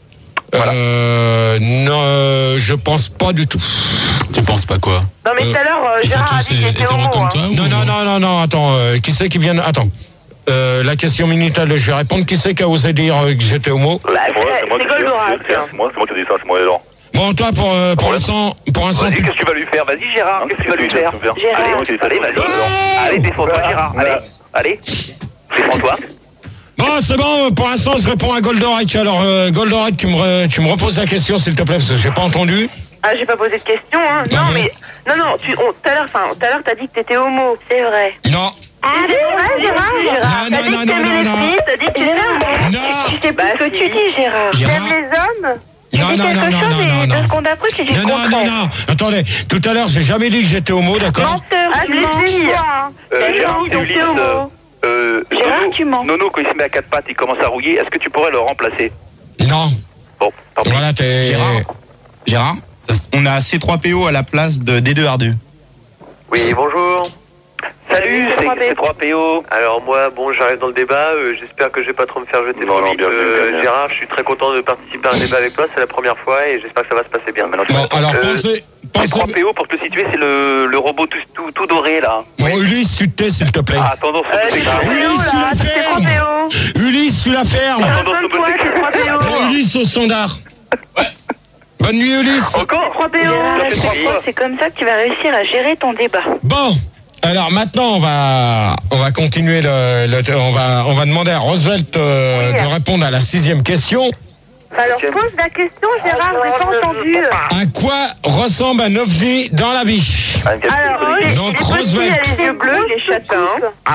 Euh, non, euh, je pense pas du tout. Tu penses pas quoi? Non mais Euh, tout à l'heure, euh, Ils sont Gérard a tous dit qu'il était hétéros homo. comme hein. toi ou- Non, non, non, non, non, attends, euh, qui c'est qui vient... Attends. Euh, la question Minitel, je vais répondre. Qui c'est qui a osé dire euh, que j'étais homo? Bah, c'est c'est Goldorak. C'est moi, c'est moi qui ai dit ça, c'est moi, alors. Bon, toi, pour, euh, pour l'instant, pour l'instant, Vas-y, tu... qu'est-ce que tu vas lui faire? Vas-y, Gérard, qu'est-ce que tu vas lui faire? Gérard. Allez, allez, vas-y. Allez, défends-toi, Gérard. Allez, allez. Défends-toi. Bon, c'est bon, pour l'instant, je réponds à Goldorak. Alors, euh, Goldorak, tu me, re- tu me reposes la question, s'il te plaît, parce que j'ai pas entendu. Ah, j'ai pas posé de question, hein. Ah Non, bon mais... Non, non, tu... on- tout à l'heure, enfin, tout à l'heure, t'as dit que t'étais homo. C'est vrai. Non. Ah, c'est vrai, Gérard Non, T'as non, dit non, que non, t'aimais non, les non. filles, t'as dit que t'aimais les Non. Tu sais pas ce que tu dis, Gérard. T'aimes Gérard. les hommes Tu Non, dis non, quelque non, non, chose non, et non, deux non. secondes après, tu dis le Non, non, non, contraire. non. Attendez, tout à l'heure, j'ai jamais dit que j'étais homo, d'accord? Menteur, Ah, tu je mens. l'ai dit, hein. Euh, Mais Gérard, non, et donc Ulysse, t'es homo. euh, euh, Gérard, Nono- tu mens. Nono, quand il se met à quatre pattes, il commence à rouiller. Est-ce que tu pourrais le remplacer? Non. Bon, tant pis. Voilà, t'es... Gérard Gérard On a C trois P O à la place de D deux R deux. Oui, bonjour. Salut, Salut, c'est C trois P O. Alors moi, bon, j'arrive dans le débat, euh, j'espère que je vais pas trop me faire jeter Non, trop non, vite. bien sûr, Euh, bien sûr. Gérard, je suis très content de participer à un débat avec toi, c'est la première fois et j'espère que ça va se passer bien. Maintenant, je Bon, vais- alors, Euh, pensez... C pensez... trois P O, pour te situer, c'est le, le robot tout, tout, tout doré, là. Bon, Ulysse, tu te tais, s'il te plaît. Ah, tendance Euh, au c'est P O. trois P O, Ulysse, tu là, la c'est trois fermes. P O. Ulysse, tu la fermes. Donne-toi, c'est trois P O. Bon, Ulysse au standard. Bonne nuit, Ulysse. Encore trois P O. Gérard, Ça fait je trois crois fois. que c'est comme ça que tu vas réussir à gérer ton débat. Bon, alors maintenant on va on va continuer le, le- on va on va demander à Roosevelt euh, Oui. de répondre à la sixième question. Alors, pose la question, Gérard, j'ai pas entendu. À quoi ressemble un ovni dans la vie? Alors, il est Donc, il est petit, Roosevelt. il a les yeux bleus, il est châtain.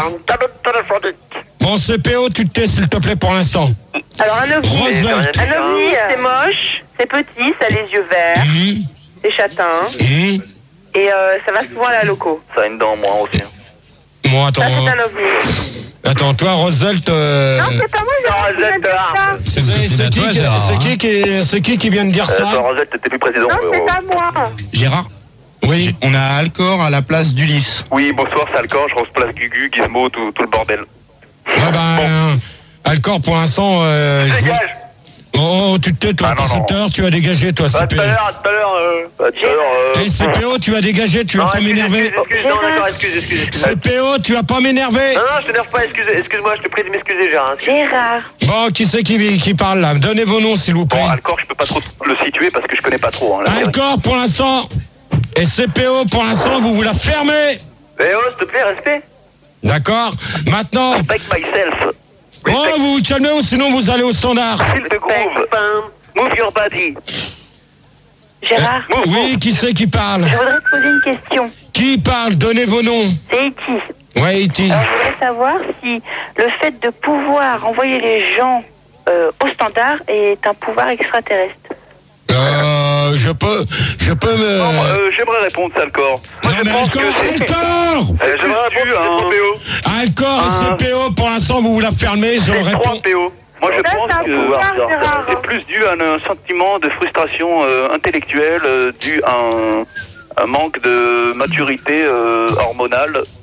Bon, C P O, tu te tais s'il te plaît pour l'instant. Alors, un ovni, Roosevelt. un ovni, c'est moche, c'est petit, ça a les yeux verts, Hum, c'est châtain, hum. et euh, ça va souvent à la loco. Ça a une dent en moins aussi. Bon, attends, Ça, c'est un ovni. attends, toi Roosevelt, euh, Non, c'est pas moi, Gérard, qui vient de dire ça. c'est c'est petite à qui, toi, qui- Gérard, c'est hein. qui qui c'est qui qui vient de dire Euh, ça? toi, Rosette, t'étais plus président. Non, euh, c'est pas moi. Gérard Oui. On a Alcor à la place d'Ulysse. Oui, bonsoir, c'est Alcor, je remplace Gugu, Gizmo, tout, tout le bordel. Ouais, ben, Alcor pour l'instant. Euh, je- Dégage. Oh, tu te tais, toi, Ah, non, parce que non. tout à l'heure, tu as dégagé, toi, Bah, C tout P O. à l'heure, tout à l'heure, euh, bah, tout à l'heure, euh, Et C P O, tu as dégagé, tu vas Non, pas excuse, m'énerver. excuse, excuse, non, d'accord, excuse, excuse, excuse. C P O, tu vas pas m'énerver. Non, non, je t'énerve pas, excuse, excuse-moi, je te prie de m'excuser, Gérard. Gérard. Bon, qui c'est qui, qui parle là? Donnez vos noms, s'il vous plaît. Bon, Alcor, je peux pas trop le situer parce que je connais pas trop. Hein, la série. Alcor pour l'instant. Et C P O pour l'instant, vous vous la fermez. Eh oh, s'il te plaît, respect. D'accord? Maintenant. Respect myself. Oh, vous vous calmez ou sinon vous allez au standard. Feel the groove. Move your body. Gérard, Move, Oui, move. qui c'est qui parle? je voudrais te poser une question. Qui parle? Donnez vos noms. C'est E T. Ouais, E T. Alors, je voudrais savoir si le fait de pouvoir envoyer les gens euh, au standard est un pouvoir extraterrestre. Euh, je peux, je peux me... Non, moi, euh, j'aimerais répondre, c'est Alcor. Moi, Non, je mais pense Alcor, que c'est... Alcor Euh, j'aimerais répondre, c'est trois P O. Alcor et C P O, pour l'instant, vous vous la fermez, je C'est réponds. trois P O. Moi, je Ça, pense c'est un que pouvoir, Gérard. c'est plus dû à un sentiment de frustration euh, intellectuelle, euh, dû à un, un manque de maturité euh, hormonale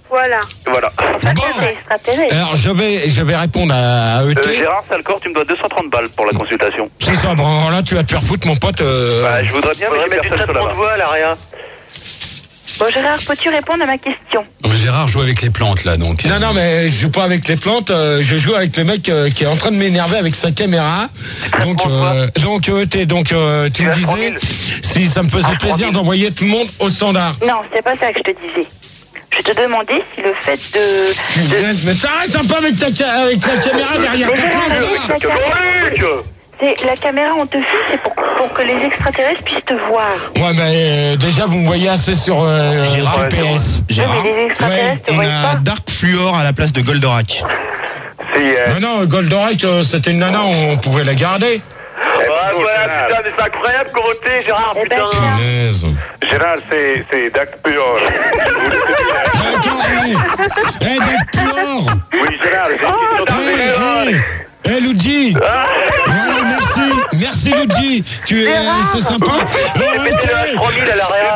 Voilà. Voilà. Bon. C'est extraterrestre. Alors, je vais, je vais répondre à, à E T. Euh, Gérard Salcor, tu me dois deux cent trente balles pour la consultation. C'est ça, bon, alors là, tu vas te faire foutre, mon pote. Euh... Bah, je voudrais bien, mais j'ai personne sur la main. voix, là, rien. Bon, Gérard, peux-tu répondre à ma question? Non, mais Gérard joue avec les plantes, là, donc. Non, non, mais je joue pas avec les plantes, euh, je joue avec le mec euh, qui est en train de m'énerver avec sa caméra. Donc, euh, donc, euh, t'es, donc euh, tu me disais, si ça me faisait plaisir d'envoyer tout le monde au standard. Non, c'est pas ça que je te disais. Je te demandais si le fait de... de... Mais t'arrêtes un peu avec ta, ca- avec ta caméra derrière ta plante, là. C'est la caméra, on te filme, c'est pour, pour que les extraterrestres puissent te voir. Ouais, mais euh, déjà, vous me voyez assez sur euh, G P S. Gérard, mais les extraterrestres te on voient a pas. Dark Fluor à la place de Goldorak. Non, non, Goldorak, euh, c'était une nana, on pouvait la garder. Ah, voilà, putain, mais c'est incroyable, Coroté, Gérard, Eh ben, putain. Punaise. Gérard, c'est, c'est Dac Pure. D'accord, hé, hey, Dark Pure. Oui, Gérard, j'ai une question de Hé, hé, hé, Luigi. Voilà, merci, merci, Luigi. Tu es, c'est sympa. Bon, ok. trois mille à l'arrière.